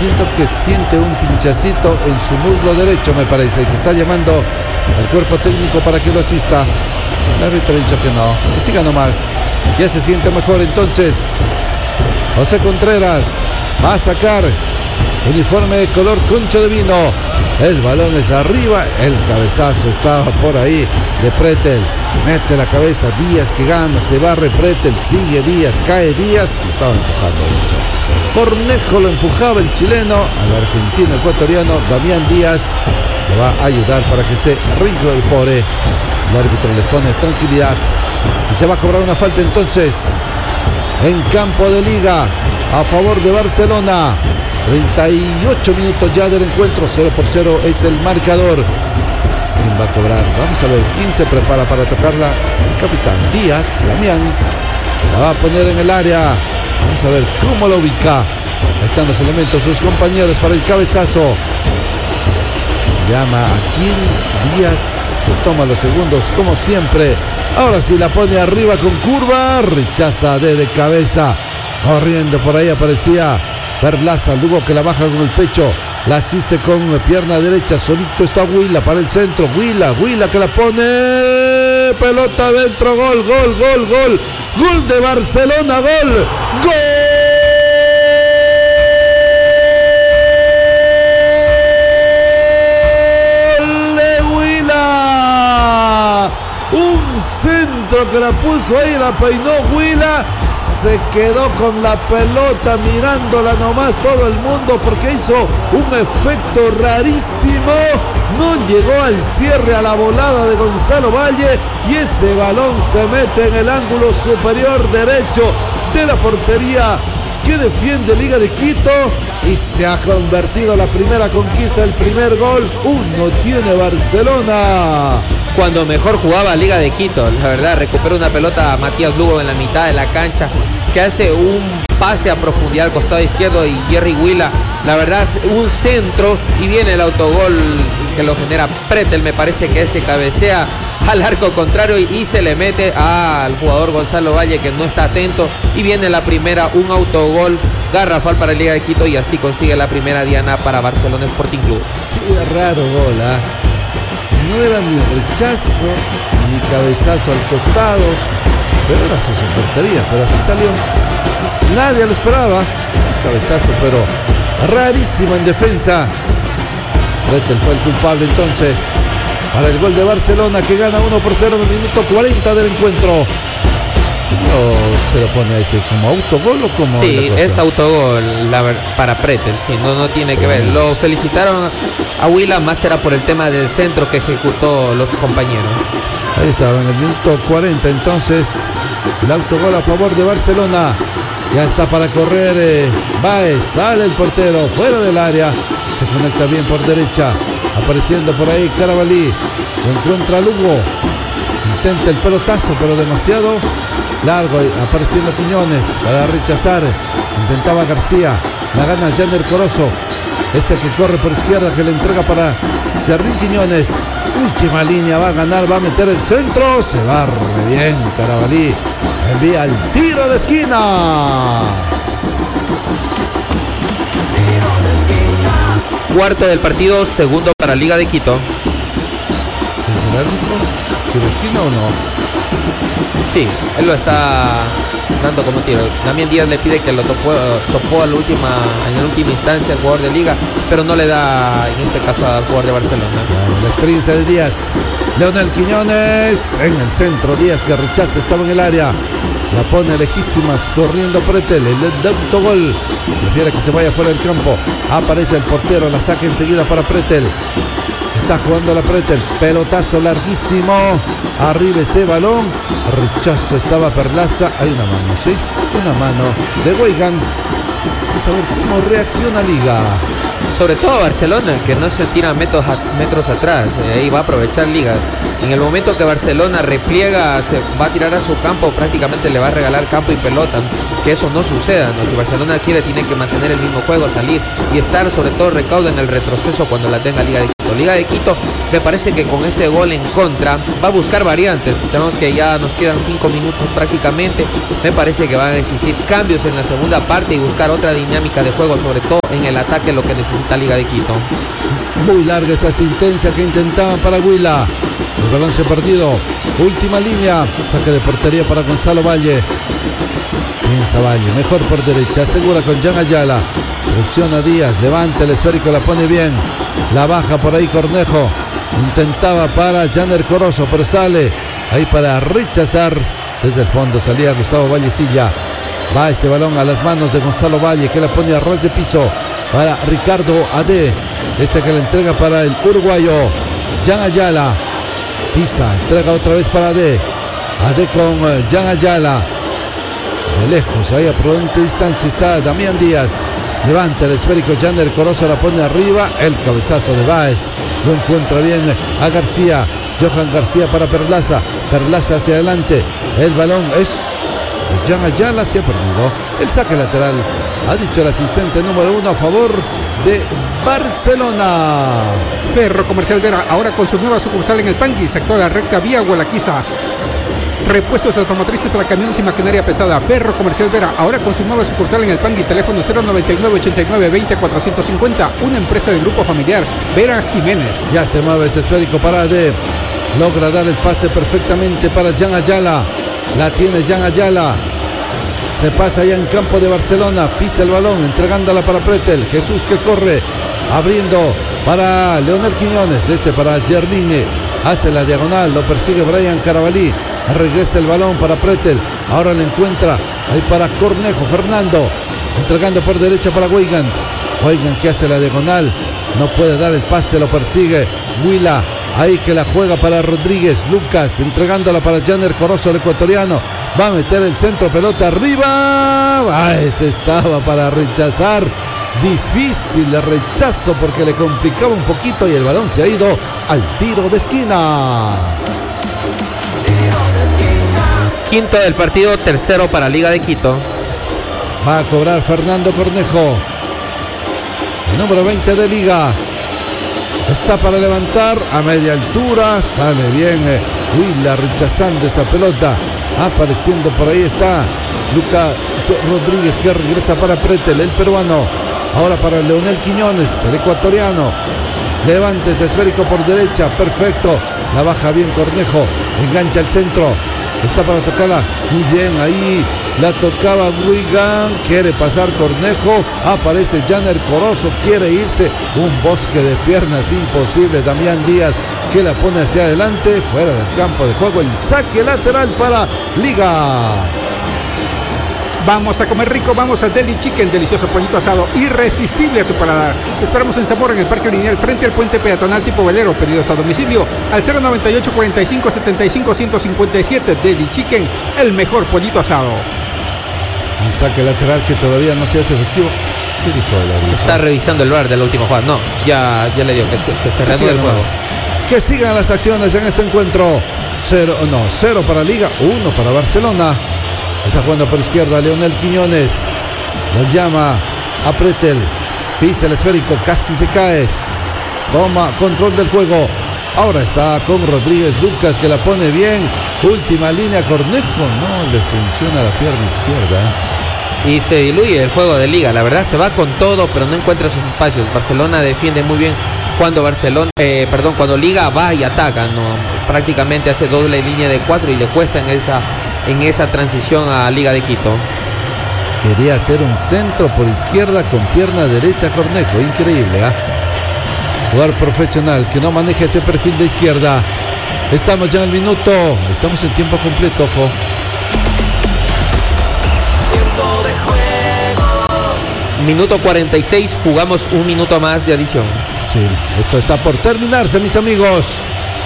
Siento que siente un pinchacito en su muslo derecho, me parece, que está llamando al cuerpo técnico para que lo asista. El árbitro ha dicho que no, que siga nomás. Ya se siente mejor entonces. José Contreras va a sacar uniforme de color concha de vino. El balón es arriba, el cabezazo estaba por ahí de Pretel. Mete la cabeza, Díaz que gana, se barre Pretel, sigue Díaz, cae Díaz. Lo estaban empujando, de hecho. Cornejo lo empujaba el chileno al argentino ecuatoriano Damián Díaz. Le va a ayudar para que se reincorpore. El árbitro les pone tranquilidad y se va a cobrar una falta entonces en campo de Liga a favor de Barcelona. 38 minutos ya del encuentro, 0-0 es el marcador. ¿Quién va a cobrar? Vamos a ver, ¿quién se prepara para tocarla? El capitán Díaz, Damián, la va a poner en el área. Vamos a ver cómo lo ubica. Ahí están los elementos, sus compañeros para el cabezazo. Llama a quién, Díaz se toma los segundos como siempre. Ahora sí la pone arriba con curva, rechaza de cabeza. Corriendo por ahí aparecía Perlaza, luego que la baja con el pecho, la asiste con pierna derecha, solito está Huila para el centro, Huila que la pone, pelota adentro, gol de Barcelona, gol de Huila, un centro que la puso ahí, la peinó Huila. Se quedó con la pelota mirándola nomás todo el mundo porque hizo un efecto rarísimo. No llegó al cierre, a la volada de Gonzalo Valle, y ese balón se mete en el ángulo superior derecho de la portería que defiende Liga de Quito, y se ha convertido la primera conquista, el primer gol. Uno tiene Barcelona. Cuando mejor jugaba Liga de Quito, la verdad, recupera una pelota a Matías Lugo en la mitad de la cancha, que hace un pase a profundidad al costado izquierdo, y Jerry Huila, la verdad, un centro, y viene el autogol que lo genera Pretel, me parece que cabecea al arco contrario y se le mete al jugador Gonzalo Valle, que no está atento, y viene la primera, un autogol garrafal para Liga de Quito, y así consigue la primera diana para Barcelona Sporting Club. Qué raro gol, ¿eh? No era ni rechazo ni cabezazo al costado, pero era su portería, pero así salió. Nadie lo esperaba. Cabezazo, pero rarísimo en defensa. Pretel fue el culpable entonces para el gol de Barcelona, que gana 1-0 en el minuto 40 del encuentro. ¿No se lo pone a ese como autogol o como? Sí, es autogol para Pretel, sí, no tiene que ver. Lo felicitaron a Huila, más era por el tema del centro que ejecutó los compañeros. Ahí estaba en el minuto 40 entonces el autogol a favor de Barcelona. Ya está para correr Baez, sale el portero fuera del área, se conecta bien por derecha, apareciendo por ahí Carabalí, lo encuentra Lugo, intenta el pelotazo pero demasiado largo, apareciendo Quiñones para rechazar, intentaba García, la gana Janer Corozo, este que corre por izquierda, que le entrega para Jardín Quiñones, última línea, va a ganar, va a meter el centro, se barre bien Carabalí, envía el tiro de esquina. Cuarto del partido, segundo para Liga de Quito. ¿Es el árbitro? ¿Tiro de esquina o no? Sí, él lo está dando como tiro. Damián Díaz le pide que lo topó en la última instancia al jugador de Liga, pero no le da en este caso al jugador de Barcelona. La experiencia de Díaz. Leonel Quiñones en el centro, Díaz que rechaza, estaba en el área, la pone lejísimas, corriendo Pretel, el autogol, prefiere que se vaya fuera del campo, aparece el portero, la saca enseguida para Pretel, está jugando la Pretel, pelotazo larguísimo, arriba ese balón, rechazo, estaba Perlaza, hay una mano, ¿sí? Una mano de Weigand. Vamos a ver cómo reacciona Liga. Sobre todo Barcelona, que no se tira metros atrás, ahí va a aprovechar Liga. En el momento que Barcelona repliega, se va a tirar a su campo, prácticamente le va a regalar campo y pelota, que eso no suceda, ¿no? Si Barcelona quiere, tiene que mantener el mismo juego, salir y estar sobre todo recaudo en el retroceso cuando la tenga Liga de Liga de Quito, me parece que con este gol en contra va a buscar variantes. Tenemos que ya nos quedan 5 minutos prácticamente. Me parece que van a existir cambios en la segunda parte y buscar otra dinámica de juego, sobre todo en el ataque, lo que necesita Liga de Quito. Muy larga esa asistencia que intentaban para Huila. El balón se ha perdido. Última línea. Saque de portería para Gonzalo Valle. Piensa Valle, mejor por derecha, asegura con Jan Ayala. Presiona Díaz, levanta el esférico, la pone bien. La baja por ahí Cornejo. Intentaba para Janer Corozo, pero sale ahí para rechazar. Desde el fondo salía Gustavo Vallecilla. Va ese balón a las manos de Gonzalo Valle, que la pone a ras de piso para Ricardo Ade. Este que la entrega para el uruguayo Jan Ayala. Pisa, entrega otra vez para Ade. Ade con Jan Ayala. De lejos, ahí a prudente distancia está Damián Díaz. Levanta el esférico, Janer Corozo la pone arriba. El cabezazo de Báez. Lo encuentra bien a García. Johan García para Perlaza. Perlaza hacia adelante. El balón es Jan Ayala, se ha perdido. El saque lateral, ha dicho el asistente número 1 a favor de Barcelona. Ferro Comercial Vera, ahora con su nueva sucursal en el Pangui, sector de la recta vía Gualaquiza. Repuestos automotrices para camiones y maquinaria pesada. Ferro Comercial Vera, ahora con su nueva sucursal en el Pangui, teléfono 099-89-20-450, una empresa del grupo familiar Vera Jiménez. Ya se mueve ese esférico para Ade. Logra dar el pase perfectamente para Jan Ayala. La tiene Jan Ayala. Se pasa ya en campo de Barcelona. Pisa el balón, entregándola para Pretel. Jesús que corre, abriendo para Leonel Quiñones. Este para Jardine. Hace la diagonal, lo persigue Brian Carabalí. Regresa el balón para Pretel. Ahora le encuentra ahí para Cornejo. Fernando entregando por derecha para Weigan. Weigan que hace la diagonal. No puede dar el pase, lo persigue Huila. Ahí que la juega para Rodríguez. Lucas entregándola para Janer Corozo, el ecuatoriano. Va a meter el centro, pelota arriba. Ese estaba para rechazar. Difícil el rechazo porque le complicaba un poquito y el balón se ha ido al tiro de esquina. Quinto del partido, tercero para Liga de Quito. Va a cobrar Fernando Cornejo, el número 20 de Liga. Está para levantar a media altura. Sale bien Huila rechazando esa pelota. Apareciendo por ahí está Lucas Rodríguez, que regresa para Pretel, el peruano. Ahora para Leonel Quiñones, el ecuatoriano. Levanta ese esférico por derecha. Perfecto. La baja bien Cornejo. Engancha el centro. Está para tocarla. Muy bien ahí. La tocaba Wigan. Quiere pasar Cornejo. Aparece Janer Corozo. Quiere irse. Un bosque de piernas imposible. Damián Díaz que la pone hacia adelante. Fuera del campo de juego. El saque lateral para Liga. Vamos a comer rico, vamos a Deli Chicken, delicioso pollito asado, irresistible a tu paladar. Te esperamos en Zamora, en el Parque Lineal, frente al puente peatonal tipo velero. Pedidos a domicilio al 098 45 75 157. Deli Chicken, el mejor pollito asado. Un saque lateral que todavía no se hace efectivo. ¿Qué dijo el árbitro? Está revisando el VAR de la última jugada. No, ya le dio que se reanude el juego. Que sigan las acciones en este encuentro. 0 para Liga, 1 para Barcelona. Está jugando por izquierda Leonel Quiñones. Lo llama a Pretel. Pisa el esférico, casi se cae. Toma control del juego. Ahora está con Rodríguez Lucas, que la pone bien. Última línea, Cornejo. No le funciona la pierna izquierda. Y se diluye el juego de Liga. La verdad se va con todo, pero no encuentra sus espacios. Barcelona defiende muy bien cuando cuando Liga va y ataca. No, prácticamente hace doble línea de 4 y le cuesta en esa transición a Liga de Quito. Quería hacer un centro por izquierda con pierna derecha Cornejo. Increíble, ¿eh? Jugador profesional que no maneja ese perfil de izquierda. Estamos ya en el minuto. Estamos en tiempo completo, ojo. Tiempo de juego. Minuto 46, jugamos un minuto más de adición. Sí, esto está por terminarse, mis amigos.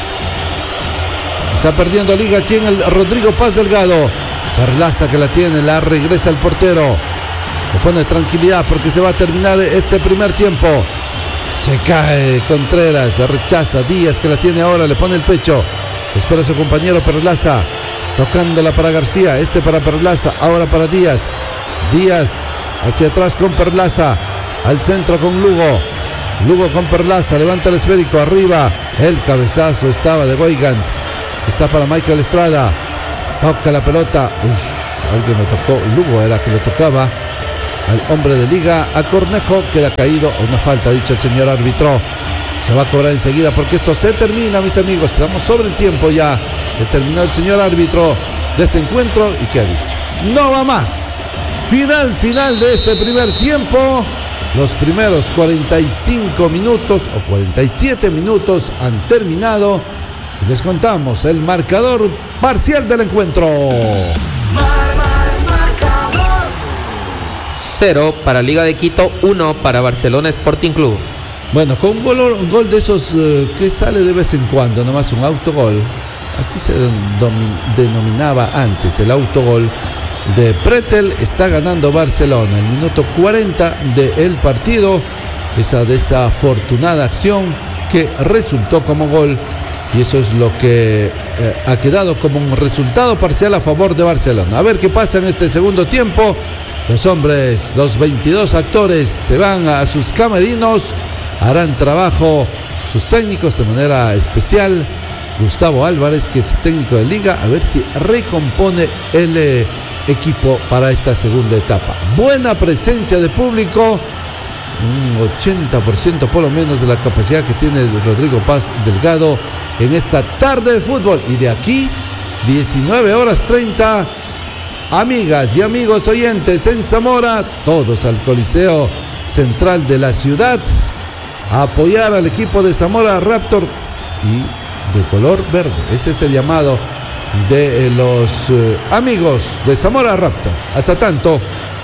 Está perdiendo Liga aquí en el Rodrigo Paz Delgado. Perlaza que la tiene, la regresa el portero. Le pone tranquilidad porque se va a terminar este primer tiempo. Se cae Contreras, se rechaza Díaz que la tiene ahora, le pone el pecho. Espera a su compañero Perlaza. Tocándola para García, este para Perlaza, ahora para Díaz. Díaz hacia atrás con Perlaza. Al centro con Lugo. Lugo con Perlaza, levanta el esférico arriba. El cabezazo estaba de Weigand. Está para Michael Estrada. Toca la pelota. Alguien lo tocó. Lugo era que lo tocaba al hombre de Liga, a Cornejo, queda caído. Una falta, ha dicho el señor árbitro. Se va a cobrar enseguida porque esto se termina, mis amigos. Estamos sobre el tiempo ya. Determinó el señor árbitro de ese encuentro. ¿Y qué ha dicho? No va más. Final de este primer tiempo. Los primeros 45 minutos o 47 minutos han terminado. Y les contamos el marcador parcial del encuentro. Marcador. 0 para Liga de Quito, 1 para Barcelona Sporting Club. Bueno, con un gol de esos que sale de vez en cuando, nomás un autogol. Así se denominaba antes, el autogol de Pretel. Está ganando Barcelona. El minuto 40 del partido. Esa desafortunada acción que resultó como gol. Y eso es lo que ha quedado como un resultado parcial a favor de Barcelona. A ver qué pasa en este segundo tiempo. Los hombres, los 22 actores se van a sus camerinos. Harán trabajo sus técnicos de manera especial. Gustavo Álvarez, que es técnico de Liga, a ver si recompone el equipo para esta segunda etapa. Buena presencia de público. Un 80% por lo menos de la capacidad que tiene Rodrigo Paz Delgado en esta tarde de fútbol. Y de aquí, 19:30, amigas y amigos oyentes en Zamora, todos al Coliseo Central de la ciudad, a apoyar al equipo de Zamora Raptor y de color verde. Ese es el llamado de los amigos de Zamora Raptor. Hasta tanto,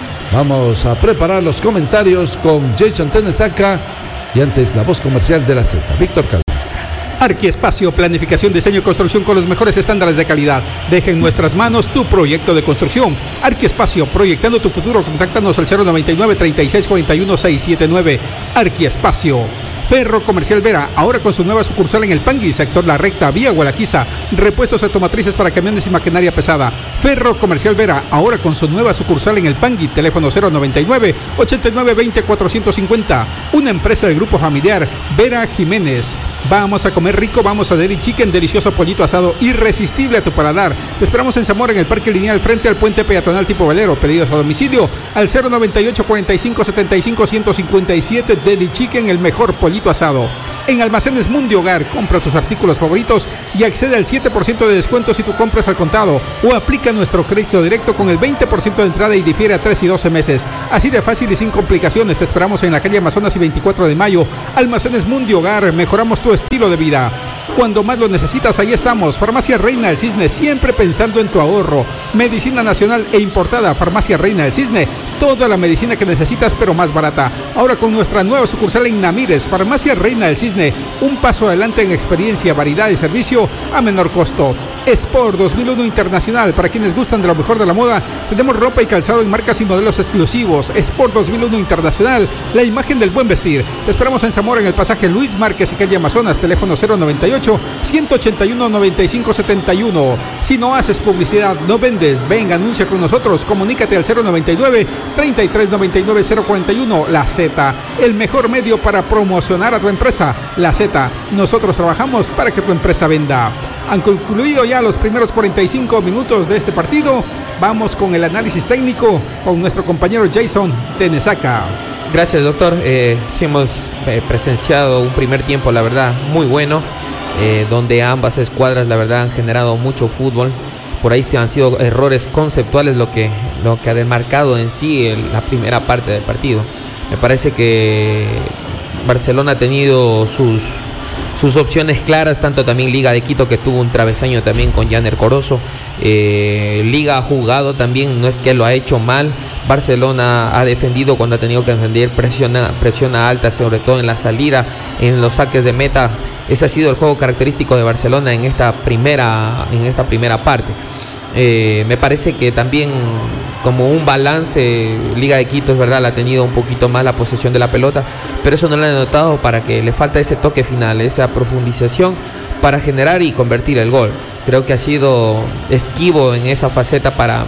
vamos a preparar los comentarios con Jason Tenesaca y antes la voz comercial de la Z, Víctor Calvo. Arquiespacio, planificación, diseño y construcción con los mejores estándares de calidad. Deja en nuestras manos tu proyecto de construcción. Arquiespacio, proyectando tu futuro. Contáctanos al 099 3641 679. Arquiespacio. Ferro Comercial Vera, ahora con su nueva sucursal en el Pangui, sector La Recta, vía Gualaquiza. Repuestos automotrices para camiones y maquinaria pesada. Ferro Comercial Vera, ahora con su nueva sucursal en el Pangui, teléfono 099 8920 450. Una empresa del grupo familiar Vera Jiménez. Vamos a comer rico, vamos a Deli Chicken, delicioso pollito asado, irresistible a tu paladar. Te esperamos en Zamora, en el Parque Lineal, frente al puente peatonal tipo Valero. Pedidos a domicilio al 098 45 75 157. Deli Chicken, el mejor pollito asado. En Almacenes Mundi Hogar, compra tus artículos favoritos y accede al 7% de descuento si tú compras al contado o aplica nuestro crédito directo con el 20% de entrada y difiere a 3 y 12 meses. Así de fácil y sin complicaciones. Te esperamos en la calle Amazonas y 24 de mayo. Almacenes Mundi Hogar, mejoramos tu estilo de vida. Cuando más lo necesitas, ahí estamos. Farmacia Reina del Cisne, siempre pensando en tu ahorro. Medicina nacional e importada. Farmacia Reina del Cisne, toda la medicina que necesitas pero más barata. Ahora con nuestra nueva sucursal en Namires. Farmacia Reina del Cisne, un paso adelante en experiencia, variedad y servicio a menor costo. Sport 2001 Internacional, para quienes gustan de lo mejor de la moda, tenemos ropa y calzado en marcas y modelos exclusivos. Sport 2001 Internacional, la imagen del buen vestir. Te esperamos en Zamora, en el pasaje Luis Márquez y calle Amazonas, teléfono 098 181 95 71. Si no haces publicidad, no vendes, ven, anuncia con nosotros, comunícate al 099 33 99 041. La Z, el mejor medio para promocionar a tu empresa. La Z, nosotros trabajamos para que tu empresa venda. Han concluido ya los primeros 45 minutos de este partido. Vamos con el análisis técnico con nuestro compañero Jason Tenesaca. Gracias, doctor. Sí hemos presenciado un primer tiempo, la verdad, muy bueno, donde ambas escuadras, la verdad, han generado mucho fútbol. Por ahí se han sido errores conceptuales lo que ha demarcado en sí la primera parte del partido. Me parece que Barcelona ha tenido sus opciones claras, tanto también Liga de Quito, que tuvo un travesaño también con Janer Corozo. Liga ha jugado también, no es que lo ha hecho mal. Barcelona ha defendido cuando ha tenido que defender, presiona alta, sobre todo en la salida, en los saques de meta. Ese ha sido el juego característico de Barcelona en esta primera parte. Me parece que también, como un balance, Liga de Quito, es verdad, la ha tenido un poquito más la posesión de la pelota, pero eso no lo he notado, para que le falta ese toque final, esa profundización para generar y convertir el gol. Creo que ha sido esquivo en esa faceta para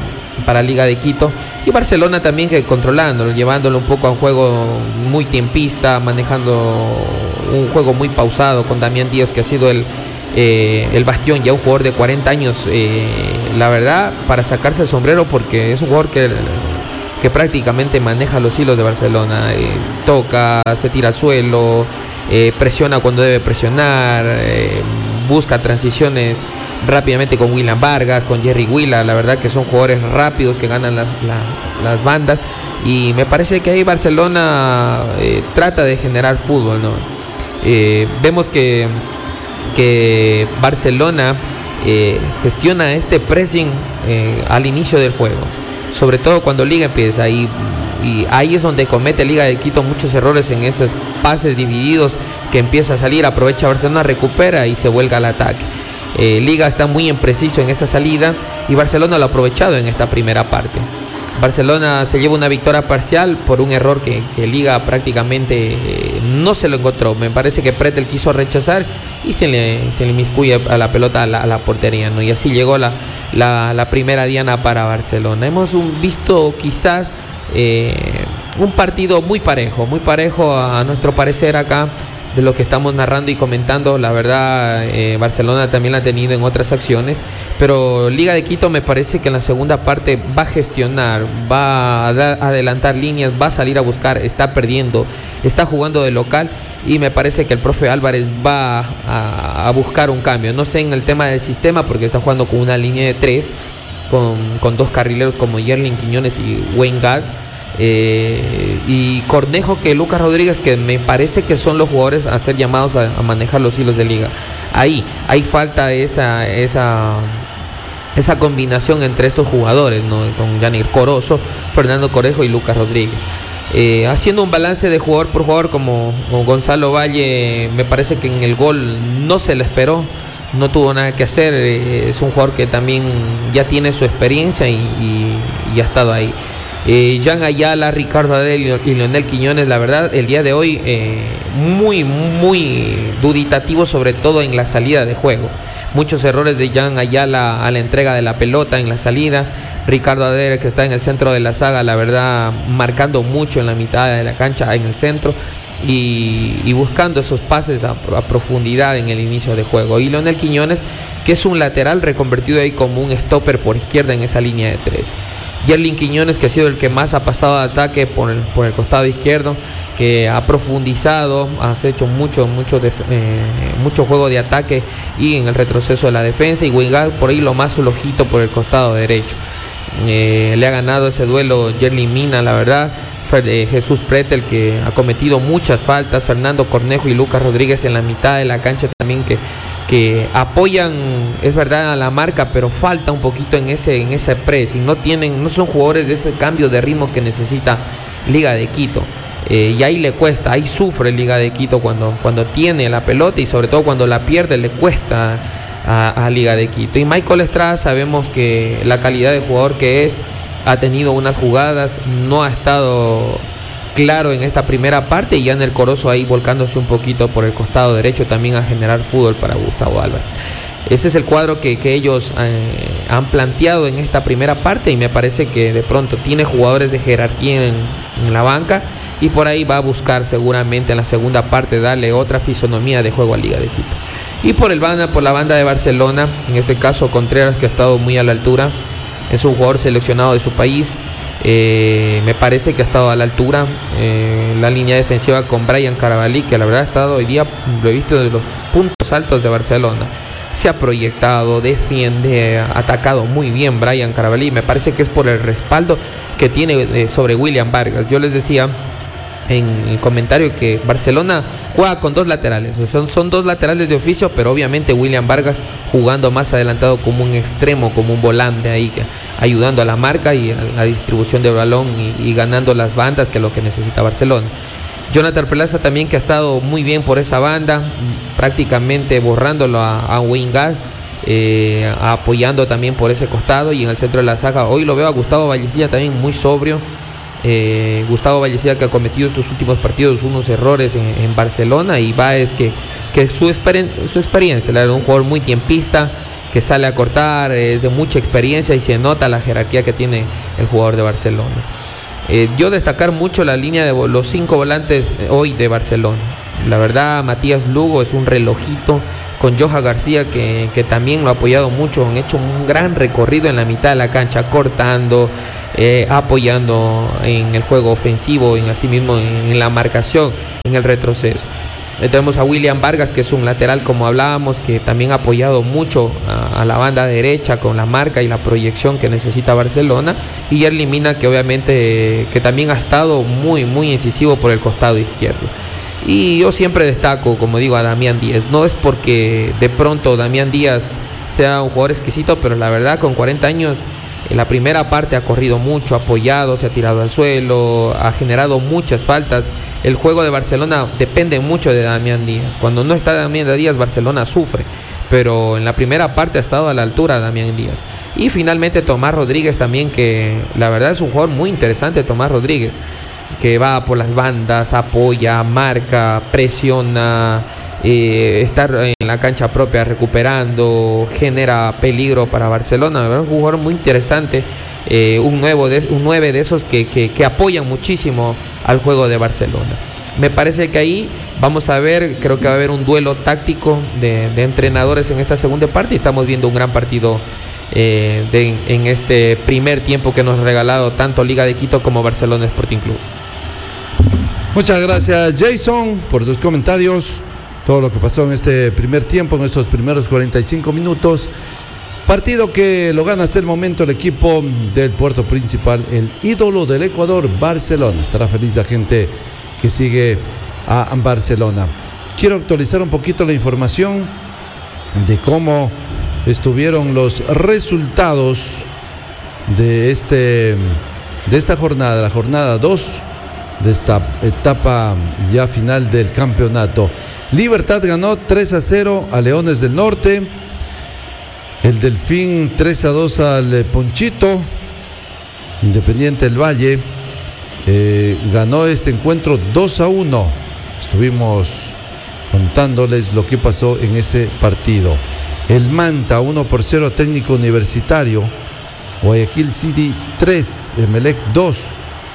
para Liga de Quito. Y Barcelona también que controlándolo, llevándolo un poco a un juego muy tiempista, manejando un juego muy pausado con Damián Díaz, que ha sido el bastión, ya un jugador de 40 años, la verdad, para sacarse el sombrero, porque es un jugador que prácticamente maneja los hilos de Barcelona, toca, se tira al suelo, presiona cuando debe presionar, busca transiciones rápidamente con William Vargas, con Jerry Huila. La verdad que son jugadores rápidos que ganan las bandas, y me parece que ahí Barcelona trata de generar fútbol, ¿no? Vemos que Barcelona gestiona este pressing al inicio del juego, sobre todo cuando Liga empieza, y ahí es donde comete Liga de Quito muchos errores en esos pases divididos, que empieza a salir, aprovecha Barcelona, recupera y se vuelca al ataque. Liga está muy impreciso en esa salida, y Barcelona lo ha aprovechado en esta primera parte. Barcelona se lleva una victoria parcial por un error que Liga prácticamente no se lo encontró. Me parece que Pretel quiso rechazar y se le inmiscuye a la pelota a la portería, ¿no? Y así llegó la primera diana para Barcelona. Hemos visto quizás un partido muy parejo a nuestro parecer acá, de lo que estamos narrando y comentando. La verdad, Barcelona también la ha tenido en otras acciones, pero Liga de Quito me parece que en la segunda parte va a gestionar, va a adelantar líneas, va a salir a buscar, está perdiendo, está jugando de local, y me parece que el profe Álvarez va a buscar un cambio. No sé en el tema del sistema, porque está jugando con una línea de 3, con dos carrileros como Yerlin Quiñones y Wayne Gad, y Cornejo, que Lucas Rodríguez, que me parece que son los jugadores a ser llamados a manejar los hilos de Liga. Ahí falta esa combinación entre estos jugadores, ¿no? Con Yanir Corozo, Fernando Cornejo y Lucas Rodríguez. Haciendo un balance de jugador por jugador, como Gonzalo Valle, me parece que en el gol no se le esperó, no tuvo nada que hacer. Es un jugador que también ya tiene su experiencia y ha estado ahí. Jan Ayala, Ricardo Adel y Leonel Quiñones, la verdad, el día de hoy muy duditativo, sobre todo en la salida de juego. Muchos errores de Jan Ayala a la entrega de la pelota en la salida. Ricardo Adel, que está en el centro de la saga, la verdad, marcando mucho en la mitad de la cancha, en el centro, y buscando esos pases a profundidad en el inicio de juego. Y Leonel Quiñones, que es un lateral reconvertido ahí como un stopper por izquierda en esa línea de 3. Yerlin Quiñones, que ha sido el que más ha pasado de ataque por el costado izquierdo, que ha profundizado, ha hecho mucho juego de ataque y en el retroceso de la defensa, y Wingard por ahí lo más flojito por el costado derecho. Le ha ganado ese duelo Yerlin Mina, la verdad. Jesús Pretel, que ha cometido muchas faltas, Fernando Cornejo y Lucas Rodríguez en la mitad de la cancha también, que apoyan, es verdad, a la marca, pero falta un poquito en ese pressing. No son jugadores de ese cambio de ritmo que necesita Liga de Quito. Y ahí le cuesta, ahí sufre Liga de Quito cuando tiene la pelota, y sobre todo cuando la pierde le cuesta a Liga de Quito. Y Michael Estrada, sabemos que la calidad de jugador que es, ha tenido unas jugadas, no ha estado claro en esta primera parte, y ya en el Corozo ahí volcándose un poquito por el costado derecho también a generar fútbol para Gustavo Álvarez. Ese es el cuadro que ellos han planteado en esta primera parte, y me parece que de pronto tiene jugadores de jerarquía en la banca, y por ahí va a buscar seguramente en la segunda parte darle otra fisonomía de juego a Liga de Quito. Y por la banda de Barcelona, en este caso Contreras, que ha estado muy a la altura. Es un jugador seleccionado de su país, me parece que ha estado a la altura. La línea defensiva con Brian Carabalí, que la verdad ha estado hoy día, lo he visto, de los puntos altos de Barcelona. Se ha proyectado, defiende, ha atacado muy bien Brian Carabalí. Me parece que es por el respaldo que tiene sobre William Vargas. Yo les decía en el comentario que Barcelona juega con dos laterales, o sea, son dos laterales de oficio, pero obviamente William Vargas jugando más adelantado como un extremo, como un volante ahí, ayudando a la marca y a la distribución del balón y ganando las bandas, que es lo que necesita Barcelona. Jonathan Perlaza también, que ha estado muy bien por esa banda, prácticamente borrándolo a Wingard, apoyando también por ese costado, y en el centro de la saga hoy lo veo a Gustavo Vallecilla también muy sobrio. Gustavo Vallecilla, que ha cometido estos últimos partidos unos errores en Barcelona, y Báez, que su experiencia, era un jugador muy tiempista, que sale a cortar, es de mucha experiencia y se nota la jerarquía que tiene el jugador de Barcelona. Yo destacar mucho la línea de los 5 volantes hoy de Barcelona. La verdad, Matías Lugo es un relojito, con Johan García que también lo ha apoyado mucho, han hecho un gran recorrido en la mitad de la cancha, cortando, apoyando en el juego ofensivo, en asimismo en la marcación, en el retroceso. Tenemos a William Vargas, que es un lateral, como hablábamos, que también ha apoyado mucho a la banda derecha con la marca y la proyección que necesita Barcelona. Y Yerli Mina, que obviamente que también ha estado muy, muy incisivo por el costado izquierdo. Y yo siempre destaco, como digo, a Damián Díaz. No es porque de pronto Damián Díaz sea un jugador exquisito, pero la verdad, con 40 años, en la primera parte ha corrido mucho, ha apoyado, se ha tirado al suelo, ha generado muchas faltas. El juego de Barcelona depende mucho de Damián Díaz. Cuando no está Damián Díaz, Barcelona sufre. Pero en la primera parte ha estado a la altura de Damián Díaz. Y finalmente Tomás Rodríguez también, que la verdad es un jugador muy interesante, Tomás Rodríguez, que va por las bandas, apoya, marca, presiona, estar en la cancha propia recuperando, genera peligro para Barcelona. ¿Verdad? Un jugador muy interesante, un 9 de esos que apoyan muchísimo al juego de Barcelona. Me parece que ahí vamos a ver, creo que va a haber un duelo táctico de entrenadores en esta segunda parte, y estamos viendo un gran partido en este primer tiempo que nos ha regalado tanto Liga de Quito como Barcelona Sporting Club. Muchas gracias, Jason, por tus comentarios. Todo lo que pasó en este primer tiempo, en estos primeros 45 minutos. Partido que lo gana hasta el momento el equipo del puerto principal, el ídolo del Ecuador, Barcelona. Estará feliz la gente que sigue a Barcelona. Quiero actualizar un poquito la información de cómo estuvieron los resultados de esta jornada, la jornada 2 de esta etapa ya final del campeonato. Libertad ganó 3-0 a Leones del Norte. El Delfín 3-2 al Ponchito. Independiente del Valle ganó este encuentro 2-1. Estuvimos contándoles lo que pasó en ese partido. El Manta 1-0 a Técnico Universitario. Guayaquil City 3, Emelec 2.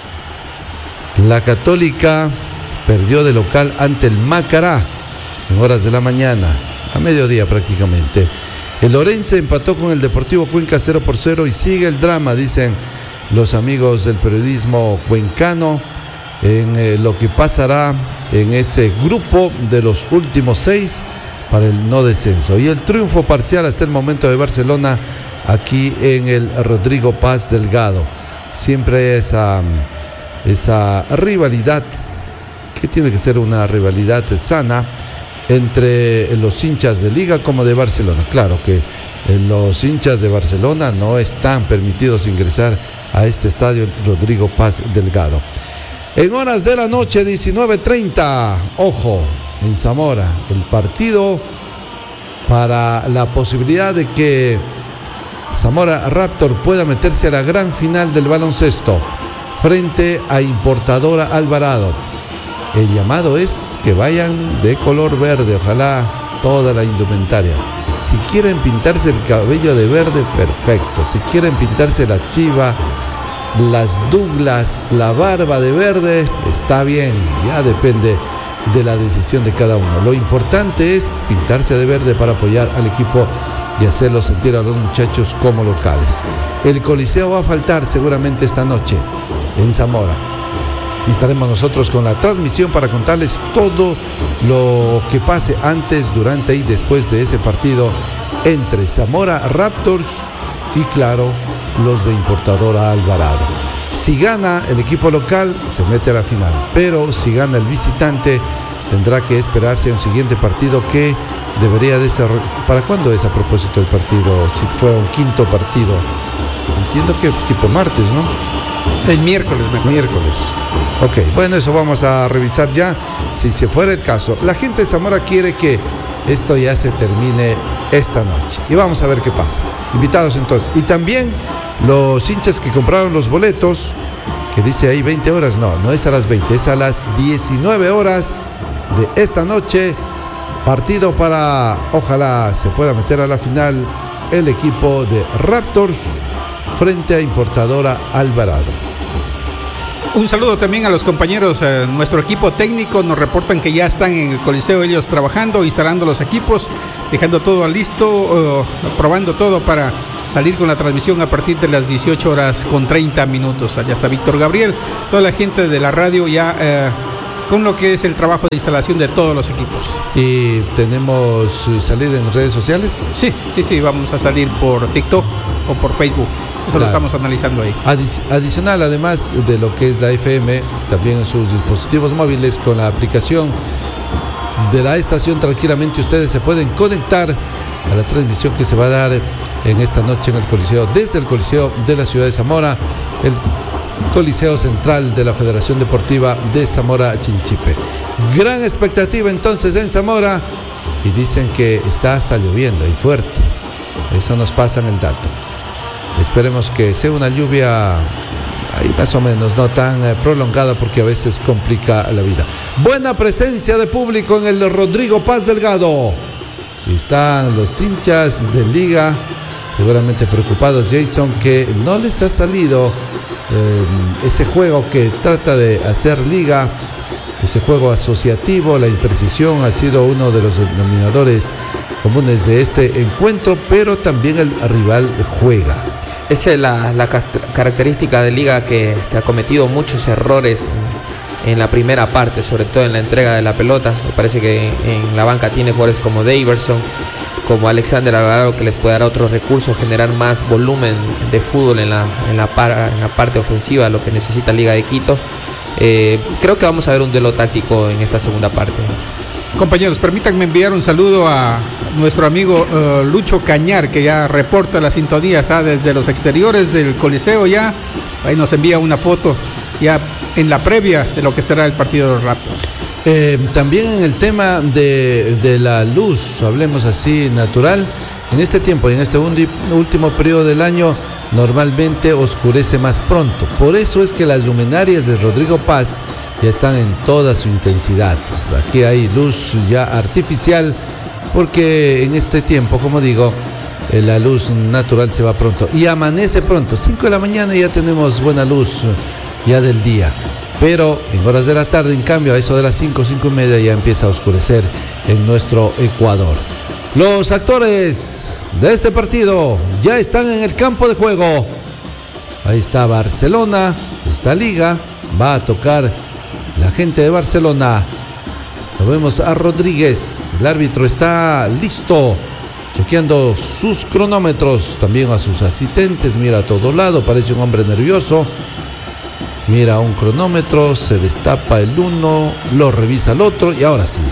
La Católica perdió de local ante el Macará en horas de la mañana, a mediodía prácticamente. El Orense empató con el Deportivo Cuenca 0-0 y sigue el drama, dicen los amigos del periodismo cuencano, en lo que pasará en ese grupo de los últimos 6 para el no descenso. Y el triunfo parcial hasta el momento de Barcelona aquí en el Rodrigo Paz Delgado. Siempre esa rivalidad, que tiene que ser una rivalidad sana entre los hinchas de Liga como de Barcelona. Claro que los hinchas de Barcelona no están permitidos ingresar a este estadio Rodrigo Paz Delgado. En horas de la noche, 19:30, ojo, en Zamora, el partido para la posibilidad de que Zamora Raptor pueda meterse a la gran final del baloncesto frente a Importadora Alvarado. El llamado es que vayan de color verde, ojalá toda la indumentaria. Si quieren pintarse el cabello de verde, perfecto. Si quieren pintarse la chiva, las Douglas, la barba de verde, está bien. Ya depende de la decisión de cada uno. Lo importante es pintarse de verde para apoyar al equipo y hacerlo sentir a los muchachos como locales. El Coliseo va a faltar seguramente esta noche en Zamora. Estaremos nosotros con la transmisión para contarles todo lo que pase antes, durante y después de ese partido entre Zamora Raptors y, claro, los de Importadora Alvarado. Si gana el equipo local, se mete a la final, pero si gana el visitante, tendrá que esperarse a un siguiente partido que debería desarrollar. ¿Para cuándo es a propósito el partido? Si fuera un quinto partido, entiendo que tipo martes, ¿no? El miércoles, mejor. Miércoles. Ok, bueno, eso vamos a revisar ya, si se fuera el caso. La gente de Zamora quiere que esto ya se termine esta noche. Y vamos a ver qué pasa. Invitados entonces. Y también los hinchas que compraron los boletos, que dice ahí 20 horas, no es a las 20, es a las 19 horas de esta noche. Partido para, ojalá se pueda meter a la final el equipo de Raptors frente a Importadora Alvarado. Un saludo también a los compañeros, nuestro equipo técnico nos reportan que ya están en el Coliseo ellos trabajando, instalando los equipos, dejando todo listo, probando todo para salir con la transmisión a partir de las 18:30. Allá está Víctor Gabriel, toda la gente de la radio ya con lo que es el trabajo de instalación de todos los equipos. ¿Y tenemos salida en redes sociales? Sí, vamos a salir por TikTok o por Facebook. Eso claro. Lo estamos analizando ahí. Adicional, además de lo que es la FM, también en sus dispositivos móviles con la aplicación de la estación, tranquilamente ustedes se pueden conectar a la transmisión que se va a dar en esta noche en el Coliseo, desde el Coliseo de la ciudad de Zamora, el Coliseo Central de la Federación Deportiva de Zamora Chinchipe. Gran expectativa entonces en Zamora y dicen que está hasta lloviendo y fuerte. Eso nos pasan el dato. Esperemos que sea una lluvia ahí más o menos, no tan prolongada porque a veces complica la vida. Buena presencia de público en el Rodrigo Paz Delgado. Están los hinchas de Liga, seguramente preocupados, Jason, que no les ha salido ese juego que trata de hacer Liga, ese juego asociativo. La imprecisión ha sido uno de los denominadores comunes de este encuentro, pero también el rival juega. Esa es la característica de Liga, que ha cometido muchos errores en la primera parte, sobre todo en la entrega de la pelota. Me parece que en la banca tiene jugadores como Daverson, como Alexander Alvarado, que les puede dar otros recursos, generar más volumen de fútbol en la parte ofensiva, lo que necesita Liga de Quito. Creo que vamos a ver un duelo táctico en esta segunda parte. Compañeros, permítanme enviar un saludo a nuestro amigo Lucho Cañar, que ya reporta la sintonía, está desde los exteriores del Coliseo ya. Ahí nos envía una foto ya en la previa de lo que será el partido de los Raptors. También en el tema de la luz, hablemos así natural, en este tiempo y en este último periodo del año normalmente oscurece más pronto. Por eso es que las luminarias de Rodrigo Paz ya están en toda su intensidad. Aquí hay luz ya artificial porque en este tiempo, como digo, la luz natural se va pronto y amanece pronto. 5 de la mañana ya tenemos buena luz ya del día. Pero en horas de la tarde, en cambio, a eso de las 5:30 ya empieza a oscurecer en nuestro Ecuador. Los actores de este partido ya están en el campo de juego. Ahí está Barcelona, está Liga, va a tocar la gente de Barcelona. Lo vemos a Rodríguez, el árbitro está listo, chequeando sus cronómetros, también a sus asistentes, mira a todo lado, parece un hombre nervioso. Mira un cronómetro, se destapa el uno, lo revisa el otro y ahora sí.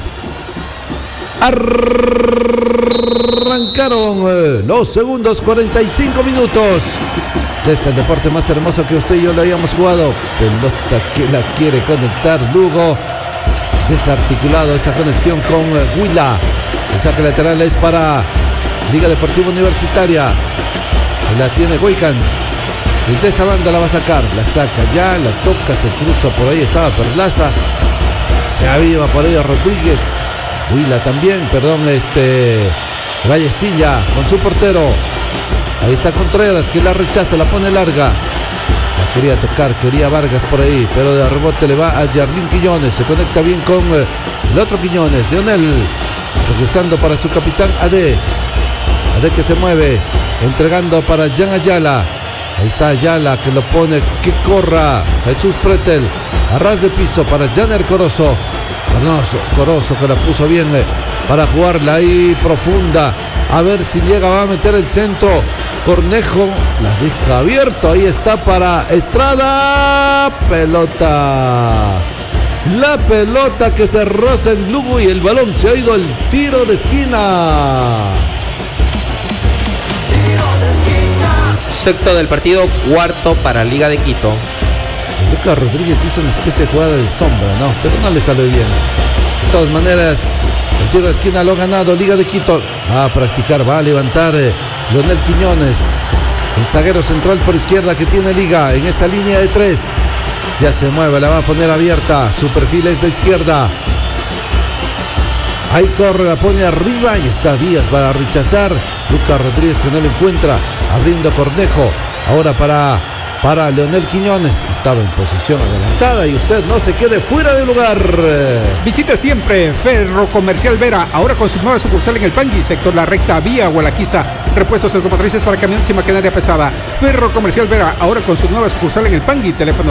Arrancaron los segundos, 45 minutos. Este es el deporte más hermoso que usted y yo le habíamos jugado. Pelota que la quiere conectar Lugo. Desarticulado esa conexión con Huila. El saque lateral es para Liga Deportiva Universitaria. La tiene Huican. Desde esa banda la va a sacar, la saca ya, la toca, se cruza por ahí, estaba Perlaza, se aviva por ahí a Rodríguez, Huila también, Vallecilla con su portero, ahí está Contreras que la rechaza, la pone larga, la quería tocar, quería Vargas por ahí, pero de rebote le va a Yarlín Quiñones, se conecta bien con el otro Quiñones, Leonel, regresando para su capitán Ade que se mueve, entregando para Jan Ayala. Ahí está Ayala que lo pone, que corra Jesús Pretel, a ras de piso para Janer Corozo. Corozo que la puso bien para jugarla ahí profunda. A ver si llega, va a meter el centro. Cornejo la deja abierto. Ahí está para Estrada. Pelota. La pelota que se roza en Lugo y el balón se ha ido al tiro de esquina. Sexto del partido, cuarto para Liga de Quito. Lucas Rodríguez hizo una especie de jugada de sombra, ¿no? Pero no le salió bien. De todas maneras, el tiro de esquina lo ha ganado Liga de Quito. Va a practicar, va a levantar Leonel Quiñones. El zaguero central por izquierda que tiene Liga en esa línea de 3. Ya se mueve, la va a poner abierta. Su perfil es de izquierda. Ahí corre, la pone arriba y está Díaz para rechazar. Lucas Rodríguez que no lo encuentra. Abriendo Cornejo. Ahora para Leonel Quiñones. Estaba en posición adelantada y usted no se quede fuera de lugar. Visite siempre Ferro Comercial Vera, ahora con su nueva sucursal en el Pangui, sector La Recta, vía Gualaquiza. Repuestos automotrices para camiones y maquinaria pesada. Ferro Comercial Vera, ahora con su nueva sucursal en el Pangui. Teléfono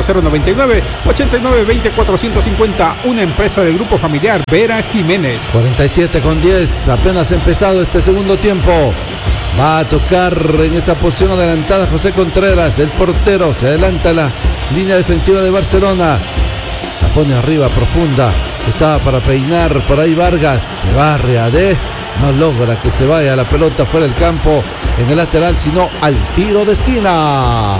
099-8920-450. Una empresa del grupo familiar Vera Jiménez. 47:10. Apenas empezado este segundo tiempo. Va a tocar en esa posición adelantada José Contreras, el portero. Se adelanta la línea defensiva de Barcelona. La pone arriba, profunda. Estaba para peinar por ahí Vargas. Se barre a D. No logra que se vaya la pelota fuera del campo en el lateral, sino al tiro de esquina.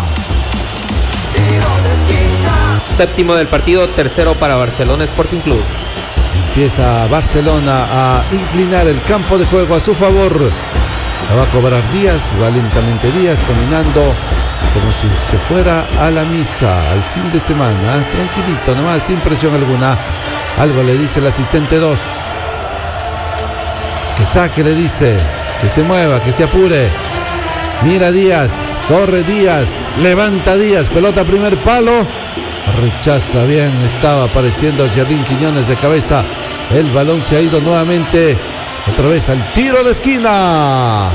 Séptimo del partido, tercero para Barcelona Sporting Club. Empieza Barcelona a inclinar el campo de juego a su favor. La va a cobrar Díaz, va lentamente Díaz, caminando como si se fuera a la misa al fin de semana. Tranquilito, nomás, sin presión alguna. Algo le dice el asistente 2. Que saque, le dice. Que se mueva, que se apure. Mira Díaz, corre Díaz, levanta Díaz, pelota a primer palo. Rechaza bien, estaba apareciendo Jerrín Quiñones de cabeza. El balón se ha ido nuevamente. Otra vez al tiro de esquina.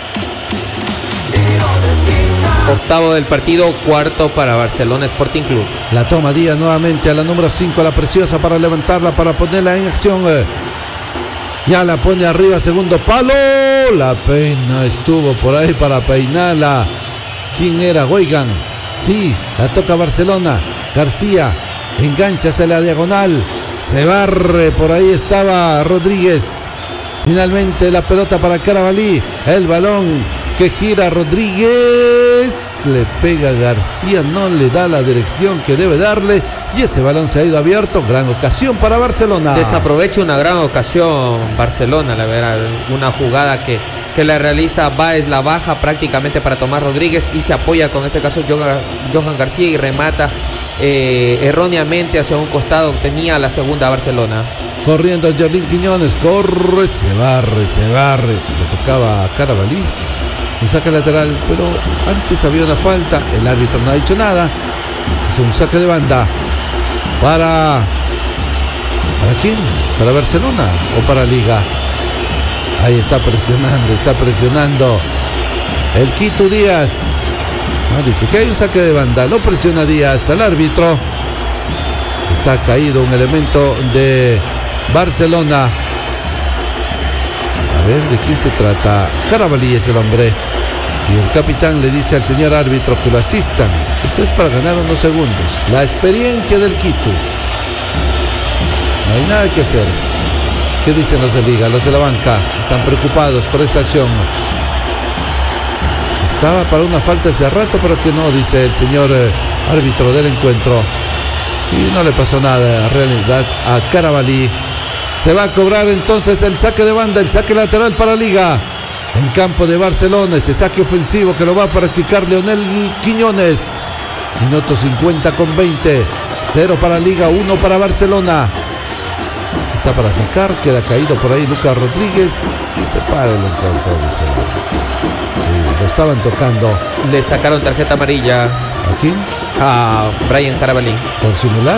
Octavo del partido, cuarto para Barcelona Sporting Club. La toma Díaz nuevamente a la número 5, la preciosa, para levantarla, para ponerla en acción. Ya la pone arriba, segundo palo. La peina, estuvo por ahí para peinarla. ¿Quién era? Weigand. Sí, la toca Barcelona. García, enganchase la diagonal. Se barre, por ahí estaba Rodríguez. Finalmente la pelota para Carabalí. El balón que gira Rodríguez. Le pega García, no le da la dirección que debe darle. Y ese balón se ha ido abierto. Gran ocasión para Barcelona. Desaprovecha una gran ocasión Barcelona, la verdad. Una jugada que la realiza Báez, la baja prácticamente para Tomás Rodríguez y se apoya con este caso Johan García y remata erróneamente hacia un costado. Tenía la segunda Barcelona. Corriendo Jerrín Quiñones, corre, se barre. Le tocaba a Carabalí. Un saque lateral, pero antes había una falta. El árbitro no ha dicho nada. Es un saque de banda. ¿Para quién? ¿Para Barcelona o para Liga? Ahí está presionando el Quito Díaz. Dice que hay un saque de banda. Lo presiona Díaz al árbitro. Está caído un elemento de Barcelona. A ver, ¿de quién se trata? Carabalí es el hombre. Y el capitán le dice al señor árbitro que lo asistan. Eso es para ganar unos segundos. La experiencia del Quito. No hay nada que hacer. ¿Qué dicen los de Liga? Los de la banca están preocupados por esa acción. Estaba para una falta hace rato, pero que no, dice el señor árbitro del encuentro. Sí, no le pasó nada en realidad a Carabalí. Se va a cobrar entonces el saque de banda, el saque lateral para Liga. En campo de Barcelona, ese saque ofensivo que lo va a practicar Leonel Quiñones. Minuto 50:20. 0 para Liga, 1 para Barcelona. Está para sacar, queda caído por ahí Lucas Rodríguez. Que se pare el encuentro, dice. Lo estaban tocando. Le sacaron tarjeta amarilla. ¿A quién? A Brian Carabalí. ¿Por simular?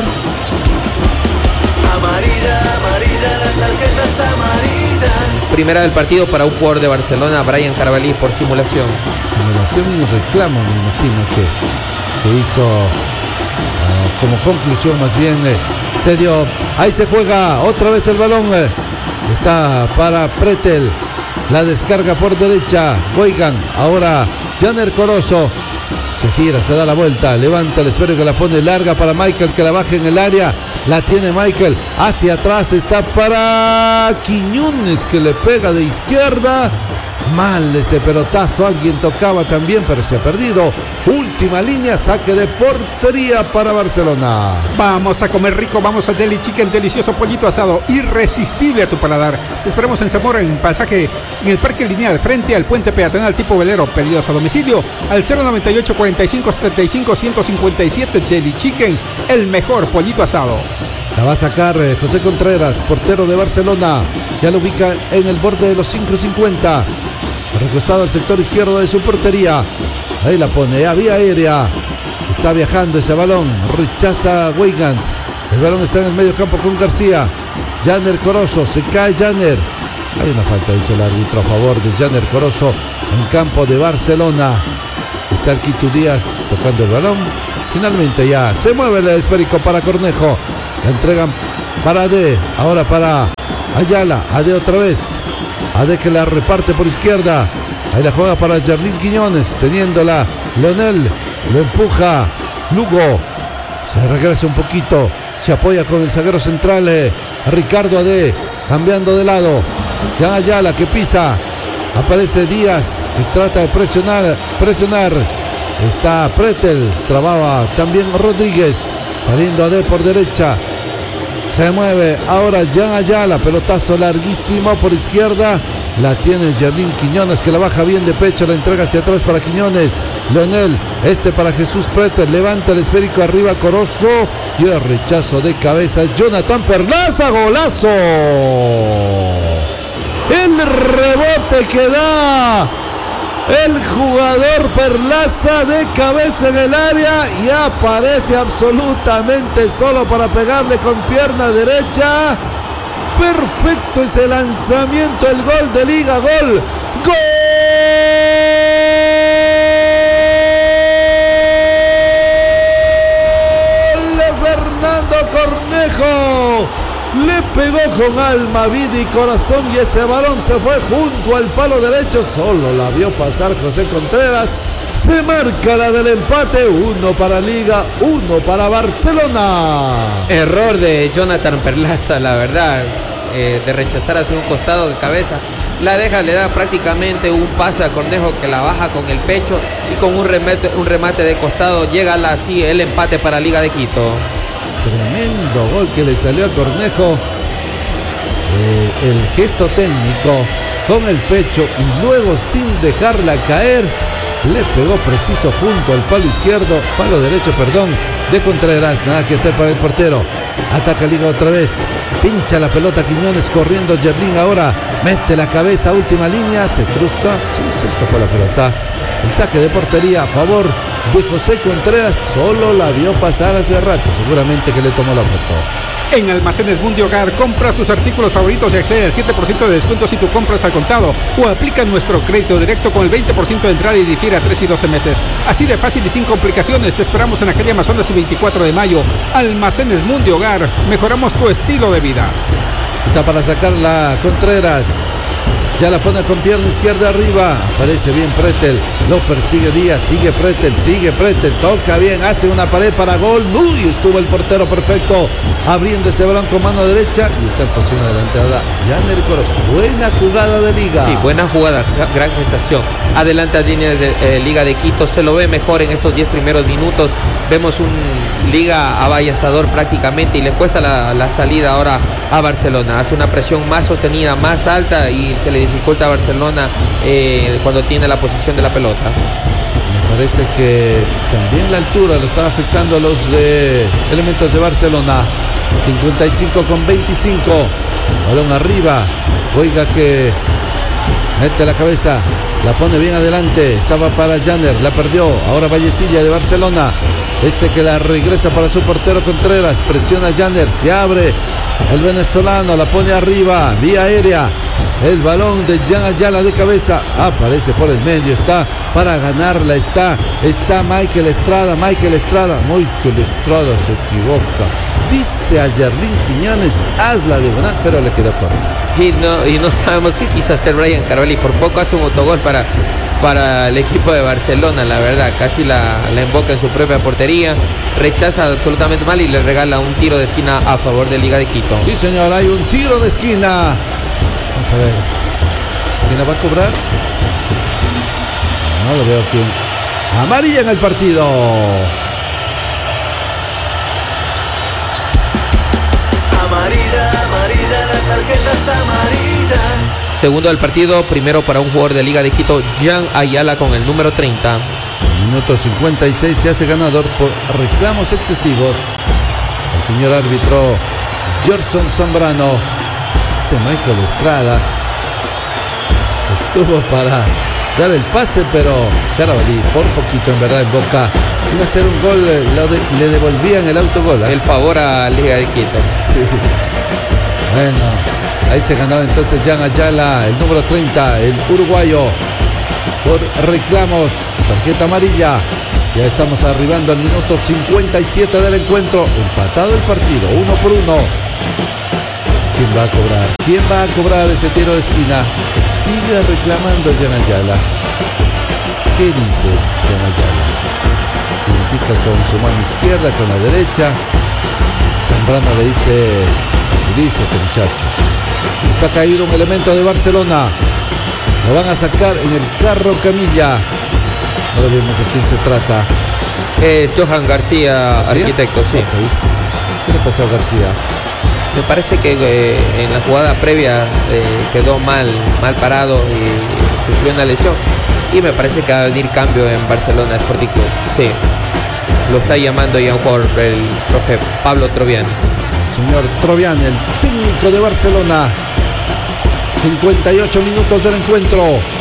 Amarilla, la tarjeta es amarilla. Primera del partido para un jugador de Barcelona, Brian Carabalí, por simulación. Simulación y reclamo, me imagino que hizo como conclusión más bien. Se dio. Ahí se juega otra vez el balón. Está para Pretel. La descarga por derecha. Weigand. Ahora Janer Corozo. Se gira, se da la vuelta. Levanta el esférico que la pone larga para Michael, que la baje en el área. La tiene Michael. Hacia atrás está para Quiñones, que le pega de izquierda. Mal ese pelotazo. Alguien tocaba también, pero se ha perdido. Última línea, saque de portería para Barcelona. Vamos a comer rico, vamos a Deli Chicken, delicioso pollito asado, irresistible a tu paladar. Te esperamos en Zamora, en pasaje en el Parque Lineal, frente al puente peatonal tipo velero. Pedidos a domicilio al 098 45 75 157. Deli Chicken, el mejor pollito asado. La va a sacar José Contreras, portero de Barcelona. Ya lo ubica en el borde de los 5.50. Recostado al sector izquierdo de su portería. Ahí la pone a vía aérea. Está viajando ese balón. Rechaza Weigand. El balón está en el medio campo con García. Janer Corozo. Se cae Janer. Hay una falta, dice el árbitro, a favor de Janer Corozo en campo de Barcelona. Está el Quito Díaz tocando el balón. Finalmente ya se mueve el esférico para Cornejo. La entregan para Ade. Ahora para Ayala. Ade otra vez. Ade que la reparte por izquierda. Ahí la juega para Jerlín Quiñones. Teniéndola Leonel. Lo empuja Lugo. Se regresa un poquito. Se apoya con el zaguero central Ricardo Ade. Cambiando de lado. Ya Ayala que pisa. Aparece Díaz que trata de presionar. Está Pretel. Trababa también Rodríguez. Saliendo Ade por derecha. Se mueve ahora Jan Ayala. Pelotazo larguísimo por izquierda. La tiene Jerlín Quiñones que la baja bien de pecho. La entrega hacia atrás para Quiñones. Leonel. Para Jesús Pretel. Levanta el esférico arriba Corozo. Y el rechazo de cabeza. Jonathan Perlaza. Golazo. El rebote que da el jugador Perlaza de cabeza en el área y aparece absolutamente solo para pegarle con pierna derecha. Perfecto ese lanzamiento, el gol de Liga, gol de Fernando Cornejo. Le pegó con alma, vida y corazón y ese balón se fue junto al palo derecho. Solo la vio pasar José Contreras. Se marca la del empate. 1 para Liga, 1 para Barcelona. Error de Jonathan Perlaza, la verdad, de rechazar hacia un costado de cabeza. Le da prácticamente un pase a Cornejo que la baja con el pecho y con un remate de costado llega así el empate para Liga de Quito. Tremendo gol que le salió a Cornejo. El gesto técnico con el pecho y luego sin dejarla caer le pegó preciso junto al palo derecho de Contreras. Nada que hacer para el portero. Ataca Liga otra vez. Pincha la pelota Quiñones corriendo Jerlín ahora. Mete la cabeza, última línea. Se cruza. Sí, se escapó la pelota. El saque de portería a favor de José Contreras. Solo la vio pasar hace rato. Seguramente que le tomó la foto. En Almacenes Mundi Hogar, compra tus artículos favoritos y accede al 7% de descuento si tú compras al contado o aplica nuestro crédito directo con el 20% de entrada y difiere a 3 y 12 meses. Así de fácil y sin complicaciones. Te esperamos en la calle Amazonas y 24 de mayo. Almacenes Mundi Hogar. Mejoramos tu estilo de vida. Está para sacarla Contreras. Ya la pone con pierna izquierda arriba. Aparece bien Pretel. Lo persigue Díaz. Sigue Pretel. Toca bien. Hace una pared para gol. Uy, estuvo el portero perfecto. Abriendo ese balón con mano derecha. Y está en posición adelantada Janer Corozo. Buena jugada de Liga. Sí, buena jugada. Gran gestación. Adelanta líneas de Liga de Quito. Se lo ve mejor en estos 10 primeros minutos. Vemos un Liga avallazador prácticamente. Y le cuesta la salida ahora a Barcelona. Hace una presión más sostenida, más alta. Y se le dificulta a Barcelona cuando tiene la posición de la pelota. Me parece que también la altura lo está afectando a los elementos de Barcelona. 55-25. Balón arriba. Oiga que mete la cabeza. La pone bien adelante. Estaba para Janer. La perdió. Ahora Vallecilla de Barcelona. Que la regresa para su portero Contreras. Presiona a Janer. Se abre el venezolano. La pone arriba. Vía aérea. El balón de Jan Ayala de cabeza. Aparece por el medio. Está para ganarla. Está Michael Estrada. Michael Estrada se equivoca. Dice a Jerlín Quiñones, hazla diagonal, pero le quedó corta. Y no sabemos qué quiso hacer Brian Carvalho. Por poco hace un autogol para el equipo de Barcelona, la verdad. Casi la emboca en su propia portería. Rechaza absolutamente mal y le regala un tiro de esquina a favor de Liga de Quito. Sí, señor, hay un tiro de esquina. Vamos a ver. ¿Quién la va a cobrar? No lo veo quién. Amarilla en el partido. Amarilla, la tarjeta es amarilla. Segundo del partido, primero para un jugador de Liga de Quito, Jan Ayala con el número 30. Minuto 56 se hace ganador por reclamos excesivos. el señor árbitro Gerson Zambrano. Michael Estrada estuvo para dar el pase, pero Carabalí por poquito en verdad en Boca iba a hacer un gol, le devolvían el autogol, el favor a Liga de Quito. Sí. Bueno, ahí se ganaba entonces Jan Ayala, el número 30, el uruguayo, por reclamos, tarjeta amarilla. Ya estamos arribando al minuto 57 del encuentro, empatado el partido, 1-1. ¿Quién va a cobrar? ¿Quién va a cobrar ese tiro de esquina? Sigue reclamando Jan Ayala. ¿Qué dice Jan Ayala? Indica con su mano izquierda, con la derecha. Zambrano le dice: utilízate, muchacho. Está caído un elemento de Barcelona. Lo van a sacar en el carro camilla. No vemos de quién se trata. Es Johan García, arquitecto, sí. Okay. ¿Qué le pasó a García? Me parece que en la jugada previa quedó mal parado y sufrió una lesión. Y me parece que va a venir cambio en Barcelona Sporting Club. Sí, lo está llamando ya un jugador, el profe Pablo Trovián. Señor Trovián, el técnico de Barcelona. 58 minutos del encuentro.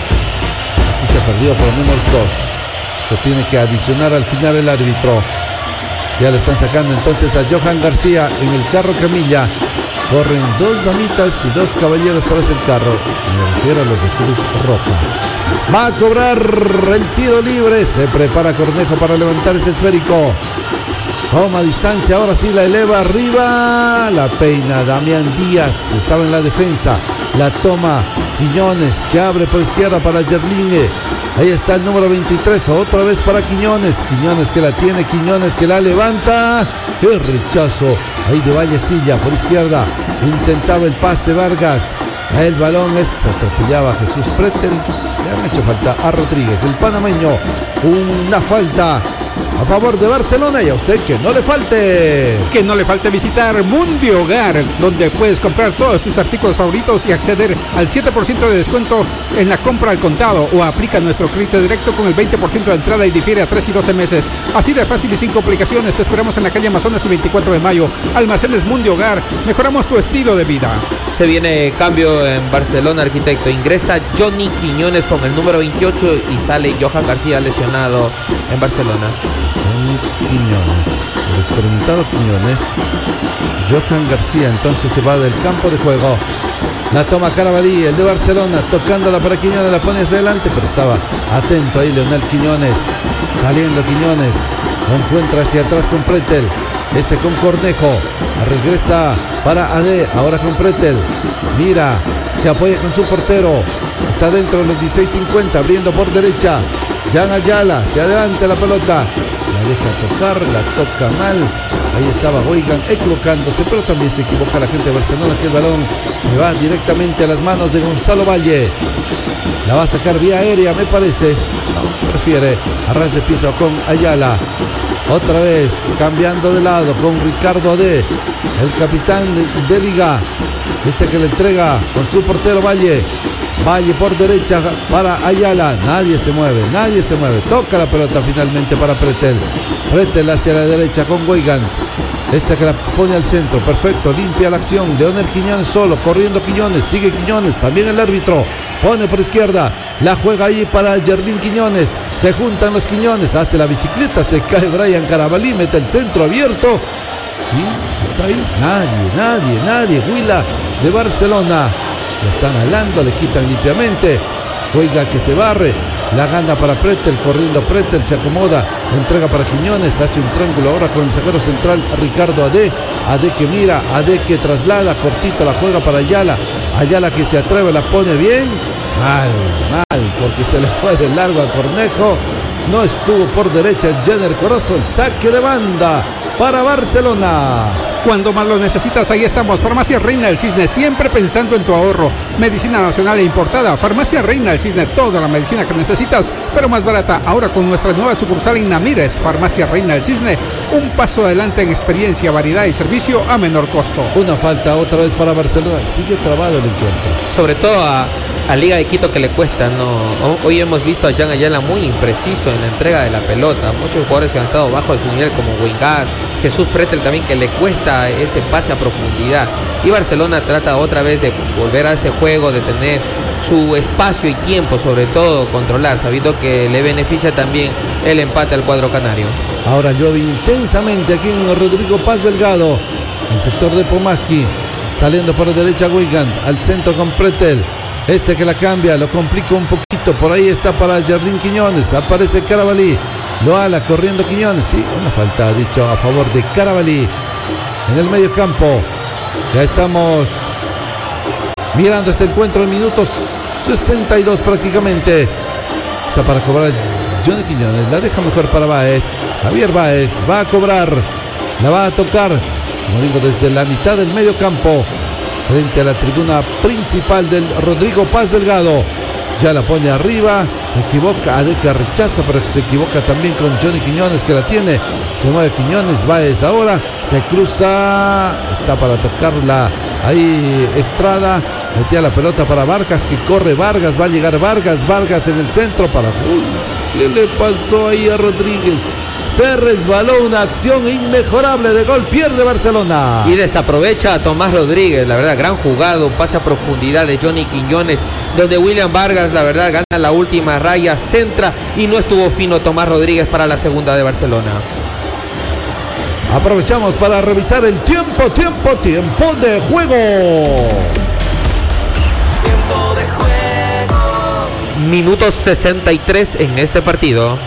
Aquí se ha perdido por lo menos 2. Eso tiene que adicionar al final el árbitro. Ya lo están sacando entonces a Johan García en el carro camilla. Corren 2 damitas y 2 caballeros tras el carro. Me refiero a los de Cruz Roja. Va a cobrar el tiro libre. Se prepara Cornejo para levantar ese esférico. Toma distancia, ahora sí la eleva arriba. La peina Damián Díaz. Estaba en la defensa. La toma Quiñones, que abre por izquierda para Yerlingue. Ahí está el número 23, otra vez para Quiñones. Quiñones que la tiene, Quiñones que la levanta. El rechazo ahí de Vallecilla por izquierda. Intentaba el pase Vargas. El balón atropellaba a Jesús Pretel. Le han hecho falta a Rodríguez, el panameño. Una falta a favor de Barcelona, y a usted que no le falte. Que no le falte visitar Mundi Hogar, donde puedes comprar todos tus artículos favoritos y acceder al 7% de descuento en la compra al contado, o aplica nuestro crédito directo con el 20% de entrada y difiere a 3 y 12 meses. Así de fácil y sin complicaciones. Te esperamos en la calle Amazonas y 24 de mayo. Almacenes Mundi Hogar. Mejoramos tu estilo de vida. Se viene cambio en Barcelona, arquitecto. Ingresa Johnny Quiñones con el número 28 y sale Johan García lesionado en Barcelona. Quiñones, el experimentado Quiñones. Johan García entonces se va del campo de juego. La toma Carabalí, el de Barcelona, tocándola para Quiñones, la pone hacia adelante, pero estaba atento ahí Leonel Quiñones. Saliendo Quiñones, lo encuentra hacia atrás con Pretel. Con Cornejo, regresa para Ade, ahora con Pretel. Mira, se apoya con su portero. Está dentro de los 16:50, abriendo por derecha. Jan Ayala, se adelanta la pelota. La deja tocar, la toca mal. Ahí estaba Weigand equivocándose, pero también se equivoca la gente de Barcelona, que el balón se va directamente a las manos de Gonzalo Valle. La va a sacar vía aérea, me parece. No, prefiere a ras de piso con Ayala. Otra vez cambiando de lado con Ricardo Ade, el capitán de Liga. Que le entrega con su portero Valle. Valle por derecha para Ayala. Nadie se mueve. Toca la pelota finalmente para Pretel. Pretel hacia la derecha con Weigand. Que la pone al centro. Perfecto. Limpia la acción. Leonel Quiñones solo. Corriendo Quiñones. Sigue Quiñones. También el árbitro. Pone por izquierda. La juega ahí para Yerlín Quiñones. Se juntan los Quiñones. Hace la bicicleta. Se cae Brian Carabalí. Mete el centro abierto. ¿Y está ahí? Nadie. Huila de Barcelona. Lo están alando, le quitan limpiamente. Juega que se barre. La gana para Pretel, corriendo Pretel, se acomoda, entrega para Quiñones, hace un triángulo ahora con el zaguero central Ricardo Ade. Ade que mira, Ade que traslada, cortito la juega para Ayala. Ayala que se atreve, la pone bien. Mal, porque se le fue de largo a Cornejo. No estuvo por derecha Jenner Corozo, el saque de banda para Barcelona. Cuando más lo necesitas, ahí estamos. Farmacia Reina del Cisne, siempre pensando en tu ahorro. Medicina nacional e importada. Farmacia Reina del Cisne, toda la medicina que necesitas, pero más barata. Ahora con nuestra nueva sucursal en Namires. Farmacia Reina del Cisne, un paso adelante en experiencia, variedad y servicio a menor costo. Una falta otra vez para Barcelona. Sigue trabado el encuentro. Sobre todo a Liga de Quito que le cuesta, ¿no? Hoy hemos visto a Jan Ayala muy impreciso en la entrega de la pelota. Muchos jugadores que han estado bajo de su nivel, como Wingard, Jesús Pretel también, que le cuesta ese pase a profundidad. Y Barcelona trata otra vez de volver a ese juego, de tener su espacio y tiempo, sobre todo controlar, sabiendo que le beneficia también el empate al cuadro canario. Ahora llueve intensamente aquí en Rodrigo Paz Delgado, en el sector de Pomaski. Saliendo por la derecha Weigand, al centro con Pretel. Este que la cambia, lo complica un poquito. Por ahí está para Jardín Quiñones. Aparece Carabalí. Lo ala corriendo Quiñones. Sí, una falta, dicho, a favor de Carabalí. En el medio campo. Ya estamos mirando este encuentro en minutos 62 prácticamente. Está para cobrar Johnny Quiñones. La deja mejor para Báez. Javier Báez va a cobrar. La va a tocar, como digo, desde la mitad del medio campo, frente a la tribuna principal del Rodrigo Paz Delgado. Ya la pone arriba, se equivoca, Adeca rechaza, pero se equivoca también con Johnny Quiñones, que la tiene. Se mueve Quiñones, Báez ahora, se cruza, está para tocarla ahí Estrada, metía la pelota para Vargas, que corre Vargas, va a llegar Vargas en el centro para... Uy, ¿qué le pasó ahí a Rodríguez? Se resbaló, una acción inmejorable de gol, pierde Barcelona. Y desaprovecha a Tomás Rodríguez, la verdad, gran jugado, pase a profundidad de Johnny Quiñones, donde William Vargas, la verdad, gana la última raya, centra y no estuvo fino Tomás Rodríguez para la segunda de Barcelona. Aprovechamos para revisar el tiempo de juego. Tiempo de juego. Minutos 63 en este partido.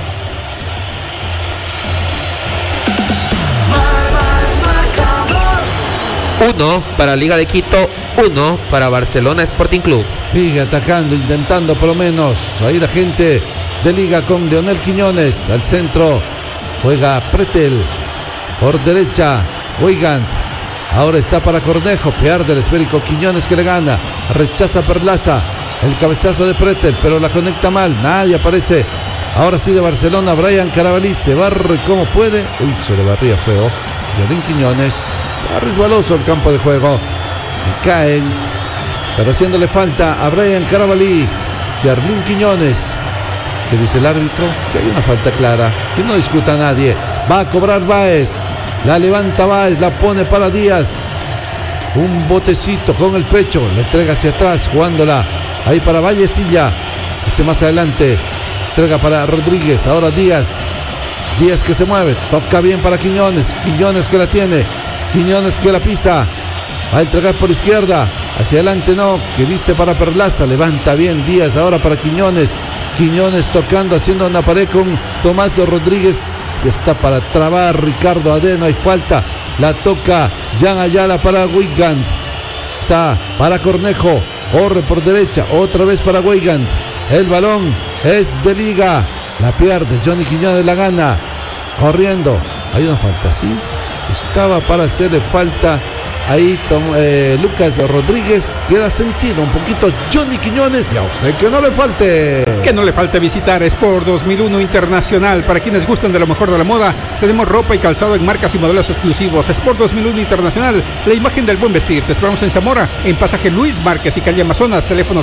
Uno para Liga de Quito, 1 para Barcelona Sporting Club. Sigue atacando, intentando por lo menos. Ahí la gente de Liga con Leonel Quiñones. Al centro juega Pretel. Por derecha, Weigand. Ahora está para Cornejo. Pierde el esférico Quiñones, que le gana. Rechaza Perlaza. El cabezazo de Pretel, pero la conecta mal. Nadie aparece. Ahora sí de Barcelona, Brian Carabalí. Se barre como puede. Uy, se le barría feo. Jardín Quiñones. Está resbaloso el campo de juego. Y caen. Pero haciéndole falta a Brian Carabalí. Jardín Quiñones. ¿Qué dice el árbitro? Que hay una falta clara, que no discuta a nadie. Va a cobrar Báez. La levanta Báez, la pone para Díaz. Un botecito con el pecho. Le entrega hacia atrás, jugándola ahí para Vallecilla. Más adelante. Entrega para Rodríguez. Ahora Díaz. Díaz que se mueve. Toca bien para Quiñones. Quiñones que la tiene. Quiñones que la pisa. Va a entregar por izquierda. Hacia adelante no. Que dice para Perlaza. Levanta bien Díaz. Ahora para Quiñones. Quiñones tocando, haciendo una pared con Tomás Rodríguez, que está para trabar Ricardo Adeno. Hay falta. La toca Jan Ayala para Weigand. Está para Cornejo. Corre por derecha. Otra vez para Weigand. El balón es de Liga. La pierde. Johnny Quiñones la gana. Corriendo. Hay una falta, sí. Estaba para hacerle falta. Ahí Lucas Rodríguez, queda sentido un poquito Johnny Quiñones, y a usted que no le falte. Que no le falte visitar Sport 2001 Internacional. Para quienes gustan de lo mejor de la moda, tenemos ropa y calzado en marcas y modelos exclusivos. Sport 2001 Internacional, la imagen del buen vestir. Te esperamos en Zamora, en pasaje Luis Márquez y calle Amazonas, teléfono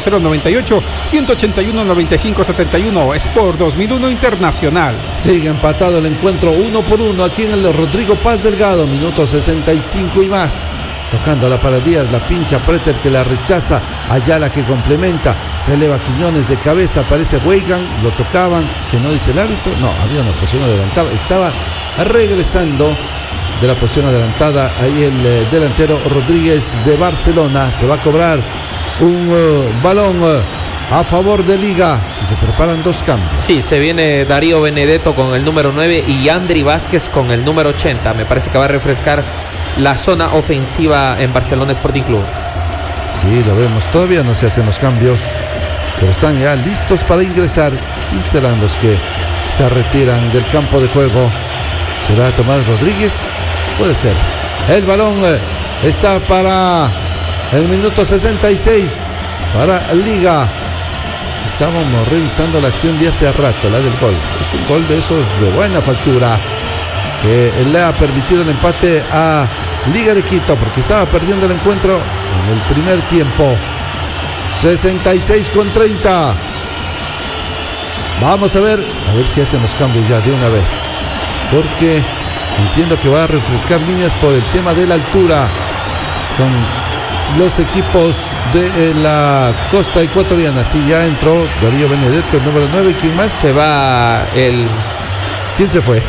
098-181-9571. Sport 2001 Internacional. Sigue empatado el encuentro 1-1 aquí en el Rodrigo Paz Delgado, minuto 65 y más. Tocándola para Díaz, la pincha Pretel, que la rechaza. Ayala que complementa. Se eleva Quiñones de cabeza. Aparece Weigand. Lo tocaban. Que no dice el árbitro. No, había una posición adelantada. Estaba regresando de la posición adelantada. Ahí el delantero Rodríguez de Barcelona. Se va a cobrar un balón a favor de Liga. Y se preparan dos cambios. Sí, se viene Darío Benedetto con el número 9 y Andri Vázquez con el número 80. Me parece que va a refrescar la zona ofensiva en Barcelona Sporting Club. Sí, lo vemos. Todavía no se hacen los cambios, pero están ya listos para ingresar. ¿Quién serán los que se retiran del campo de juego? ¿Será Tomás Rodríguez? Puede ser. El balón está para el minuto 66 para Liga. Estábamos revisando la acción de hace rato, la del gol. Es un gol de esos de buena factura, que le ha permitido el empate a Liga de Quito, porque estaba perdiendo el encuentro en el primer tiempo. 66,30. Vamos a ver si hacen los cambios ya de una vez, porque entiendo que va a refrescar líneas por el tema de la altura. Son los equipos de la costa ecuatoriana. Sí, ya entró Darío Benedetto, el número 9. ¿Quién más? Se va ¿Quién se fue?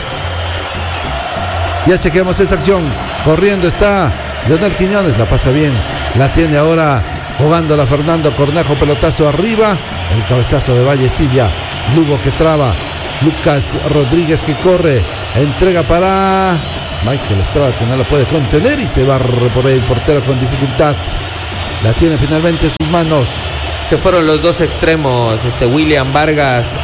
Ya chequeamos esa acción. Corriendo está Leonel Quiñones, la pasa bien. La tiene ahora jugándola Fernando Cornejo, pelotazo arriba. El cabezazo de Vallecilla. Lugo que traba. Lucas Rodríguez que corre. Entrega para Michael Estrada, que no la puede contener y se va por ahí el portero con dificultad. La tiene finalmente en sus manos. Se fueron los dos extremos, William Vargas.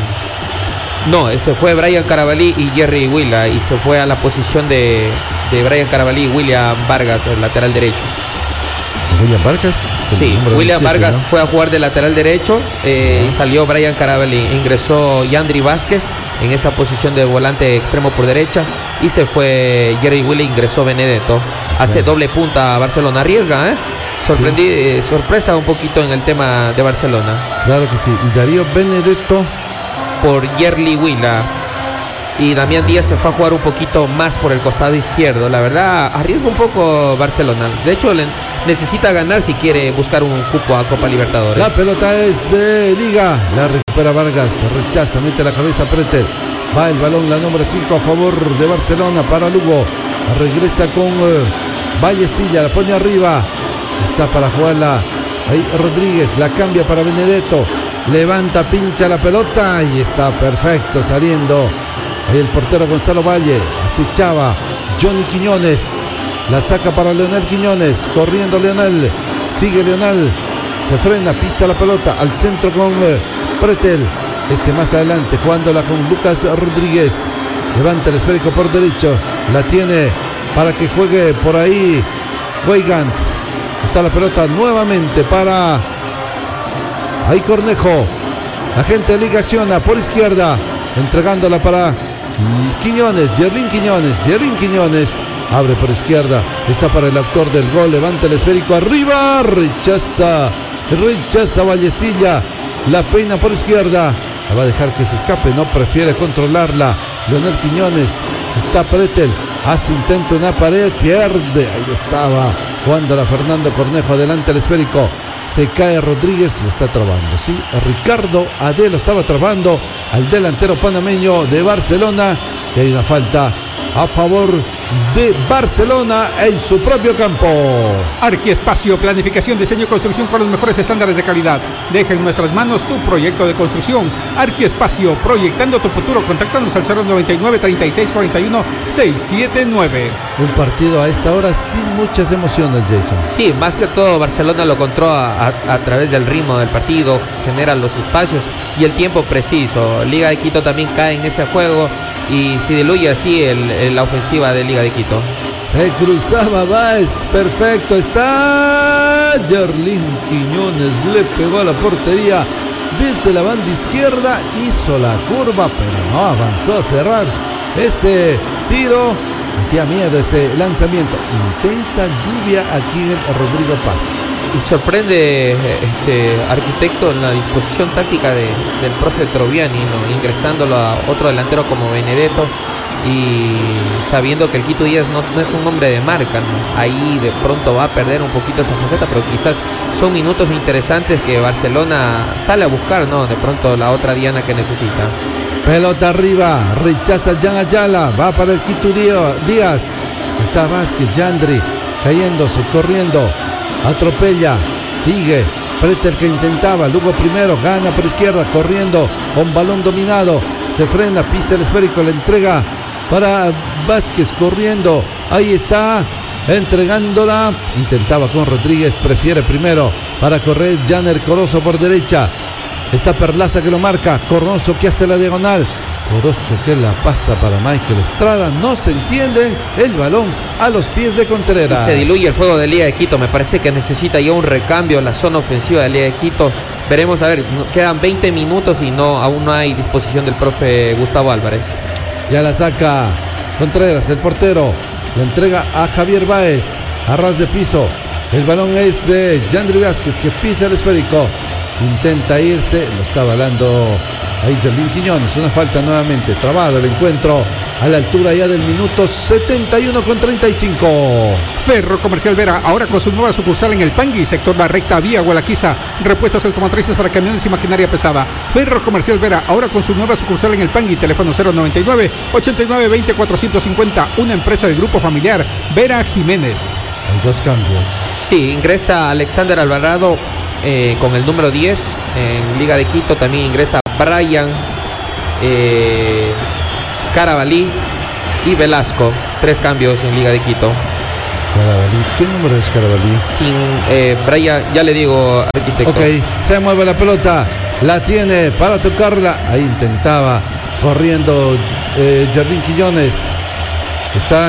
Se fue Brian Carabalí y Jerry Huila, y se fue a la posición de Brian Carabalí y William Vargas, el lateral derecho. William Vargas. Sí, William 27, Vargas, ¿no? Fue a jugar de lateral derecho y salió Brian Carabalí. Ingresó Yandri Vázquez en esa posición de volante extremo por derecha y se fue Jerry Huila, ingresó Benedetto. Hace doble punta a Barcelona. Arriesga, sorpresa un poquito en el tema de Barcelona. Claro que sí. Y Darío Benedetto por Yerli Huila. Y Damián Díaz se fue a jugar un poquito más por el costado izquierdo. La verdad, arriesga un poco Barcelona. De hecho, necesita ganar si quiere buscar un cupo a Copa Libertadores. La pelota es de Liga. La recupera Vargas. Rechaza, mete la cabeza Pretel. Va el balón, la número 5 a favor de Barcelona para Lugo. Regresa con Vallecilla. La pone arriba. Está para jugarla. Ahí Rodríguez. La cambia para Benedetto. Levanta, pincha la pelota y está perfecto saliendo. Ahí el portero Gonzalo Valle. Acechaba Johnny Quiñones. La saca para Leonel Quiñones. Corriendo Leonel. Sigue Leonel. Se frena, pisa la pelota. Al centro con Pretel. Más adelante jugándola con Lucas Rodríguez. Levanta el esférico por derecho. La tiene para que juegue por ahí Weigand. Está la pelota nuevamente para ahí Cornejo. La gente de Liga acciona por izquierda. Entregándola para Quiñones, Yerlín Quiñones abre por izquierda, está para el autor del gol, levanta el esférico arriba, rechaza Vallecilla, la peina por izquierda, la va a dejar que se escape, no, prefiere controlarla. Leonel Quiñones, está Pretel, hace intento en la pared, pierde, ahí estaba jugándola Fernando Cornejo, adelante el esférico. Se cae Rodríguez, lo está trabando, ¿sí? Ricardo Ade lo estaba trabando al delantero panameño de Barcelona. Y hay una falta a favor de Barcelona en su propio campo. Arquiespacio, planificación, diseño y construcción con los mejores estándares de calidad. Deja en nuestras manos tu proyecto de construcción. Arquiespacio, proyectando tu futuro. Contáctanos al 099 3641 679. Un partido a esta hora sin muchas emociones, Jason. Sí, más que todo Barcelona lo controla a través del ritmo del partido, genera los espacios y el tiempo preciso. Liga de Quito también cae en ese juego y se diluye así la ofensiva de Liga de Quito. Se cruzaba Báez, perfecto, está Yerlín Quiñones, le pegó a la portería desde la banda izquierda, hizo la curva pero no avanzó a cerrar ese tiro. Metía miedo ese lanzamiento. Intensa lluvia aquí en Rodrigo Paz. Y sorprende Arquitecto en la disposición táctica del profe Troviani, ¿no? Ingresándolo a otro delantero como Benedetto y sabiendo que el Quito Díaz no es un hombre de marca, ¿no? Ahí de pronto va a perder un poquito esa faceta, pero quizás son minutos interesantes que Barcelona sale a buscar, ¿no? De pronto la otra diana que necesita. Pelota arriba, rechaza Jan Ayala, va para el Quito Díaz. Está Vázquez, Yandri, cayéndose, corriendo, atropella, sigue. Pretel que intentaba, Lugo primero, gana por izquierda, corriendo, con balón dominado, se frena, pisa el esférico, le entrega para Vázquez, corriendo, ahí está, entregándola, intentaba con Rodríguez, prefiere primero para correr Janer Corozo por derecha. Está Perlaza que lo marca, Corozo que hace la diagonal, Corozo que la pasa para Michael Estrada, no se entienden, el balón a los pies de Contreras. Y se diluye el juego de Liga de Quito, me parece que necesita ya un recambio la zona ofensiva de Liga de Quito. Veremos, a ver, quedan 20 minutos y aún no hay disposición del profe Gustavo Álvarez. Ya la saca Contreras, el portero, la entrega a Javier Báez, a ras de piso, El balón es de Yandri Vázquez, que pisa el esférico. Intenta irse, lo está avalando ahí Jardín Quiñones. Una falta nuevamente, trabado el encuentro a la altura ya del minuto 71 con 35. Ferro Comercial Vera, ahora con su nueva sucursal en el Pangui, sector La Recta, vía Gualaquiza. Repuestos automotrices para camiones y maquinaria pesada. Ferro Comercial Vera, ahora con su nueva sucursal en el Pangui. Teléfono 099-8920-450. Una empresa del grupo familiar Vera Jiménez. Hay dos cambios. Sí, ingresa Alexander Alvarado con el número 10 en Liga de Quito. También ingresa Brian Carabalí y Velasco. 3 cambios en Liga de Quito. Carabalí, ¿qué número es Carabalí? Sin Brian, ya le digo, arquitecto. Ok, se mueve la pelota, la tiene para tocarla. Ahí intentaba corriendo Jardín Quiñones. Está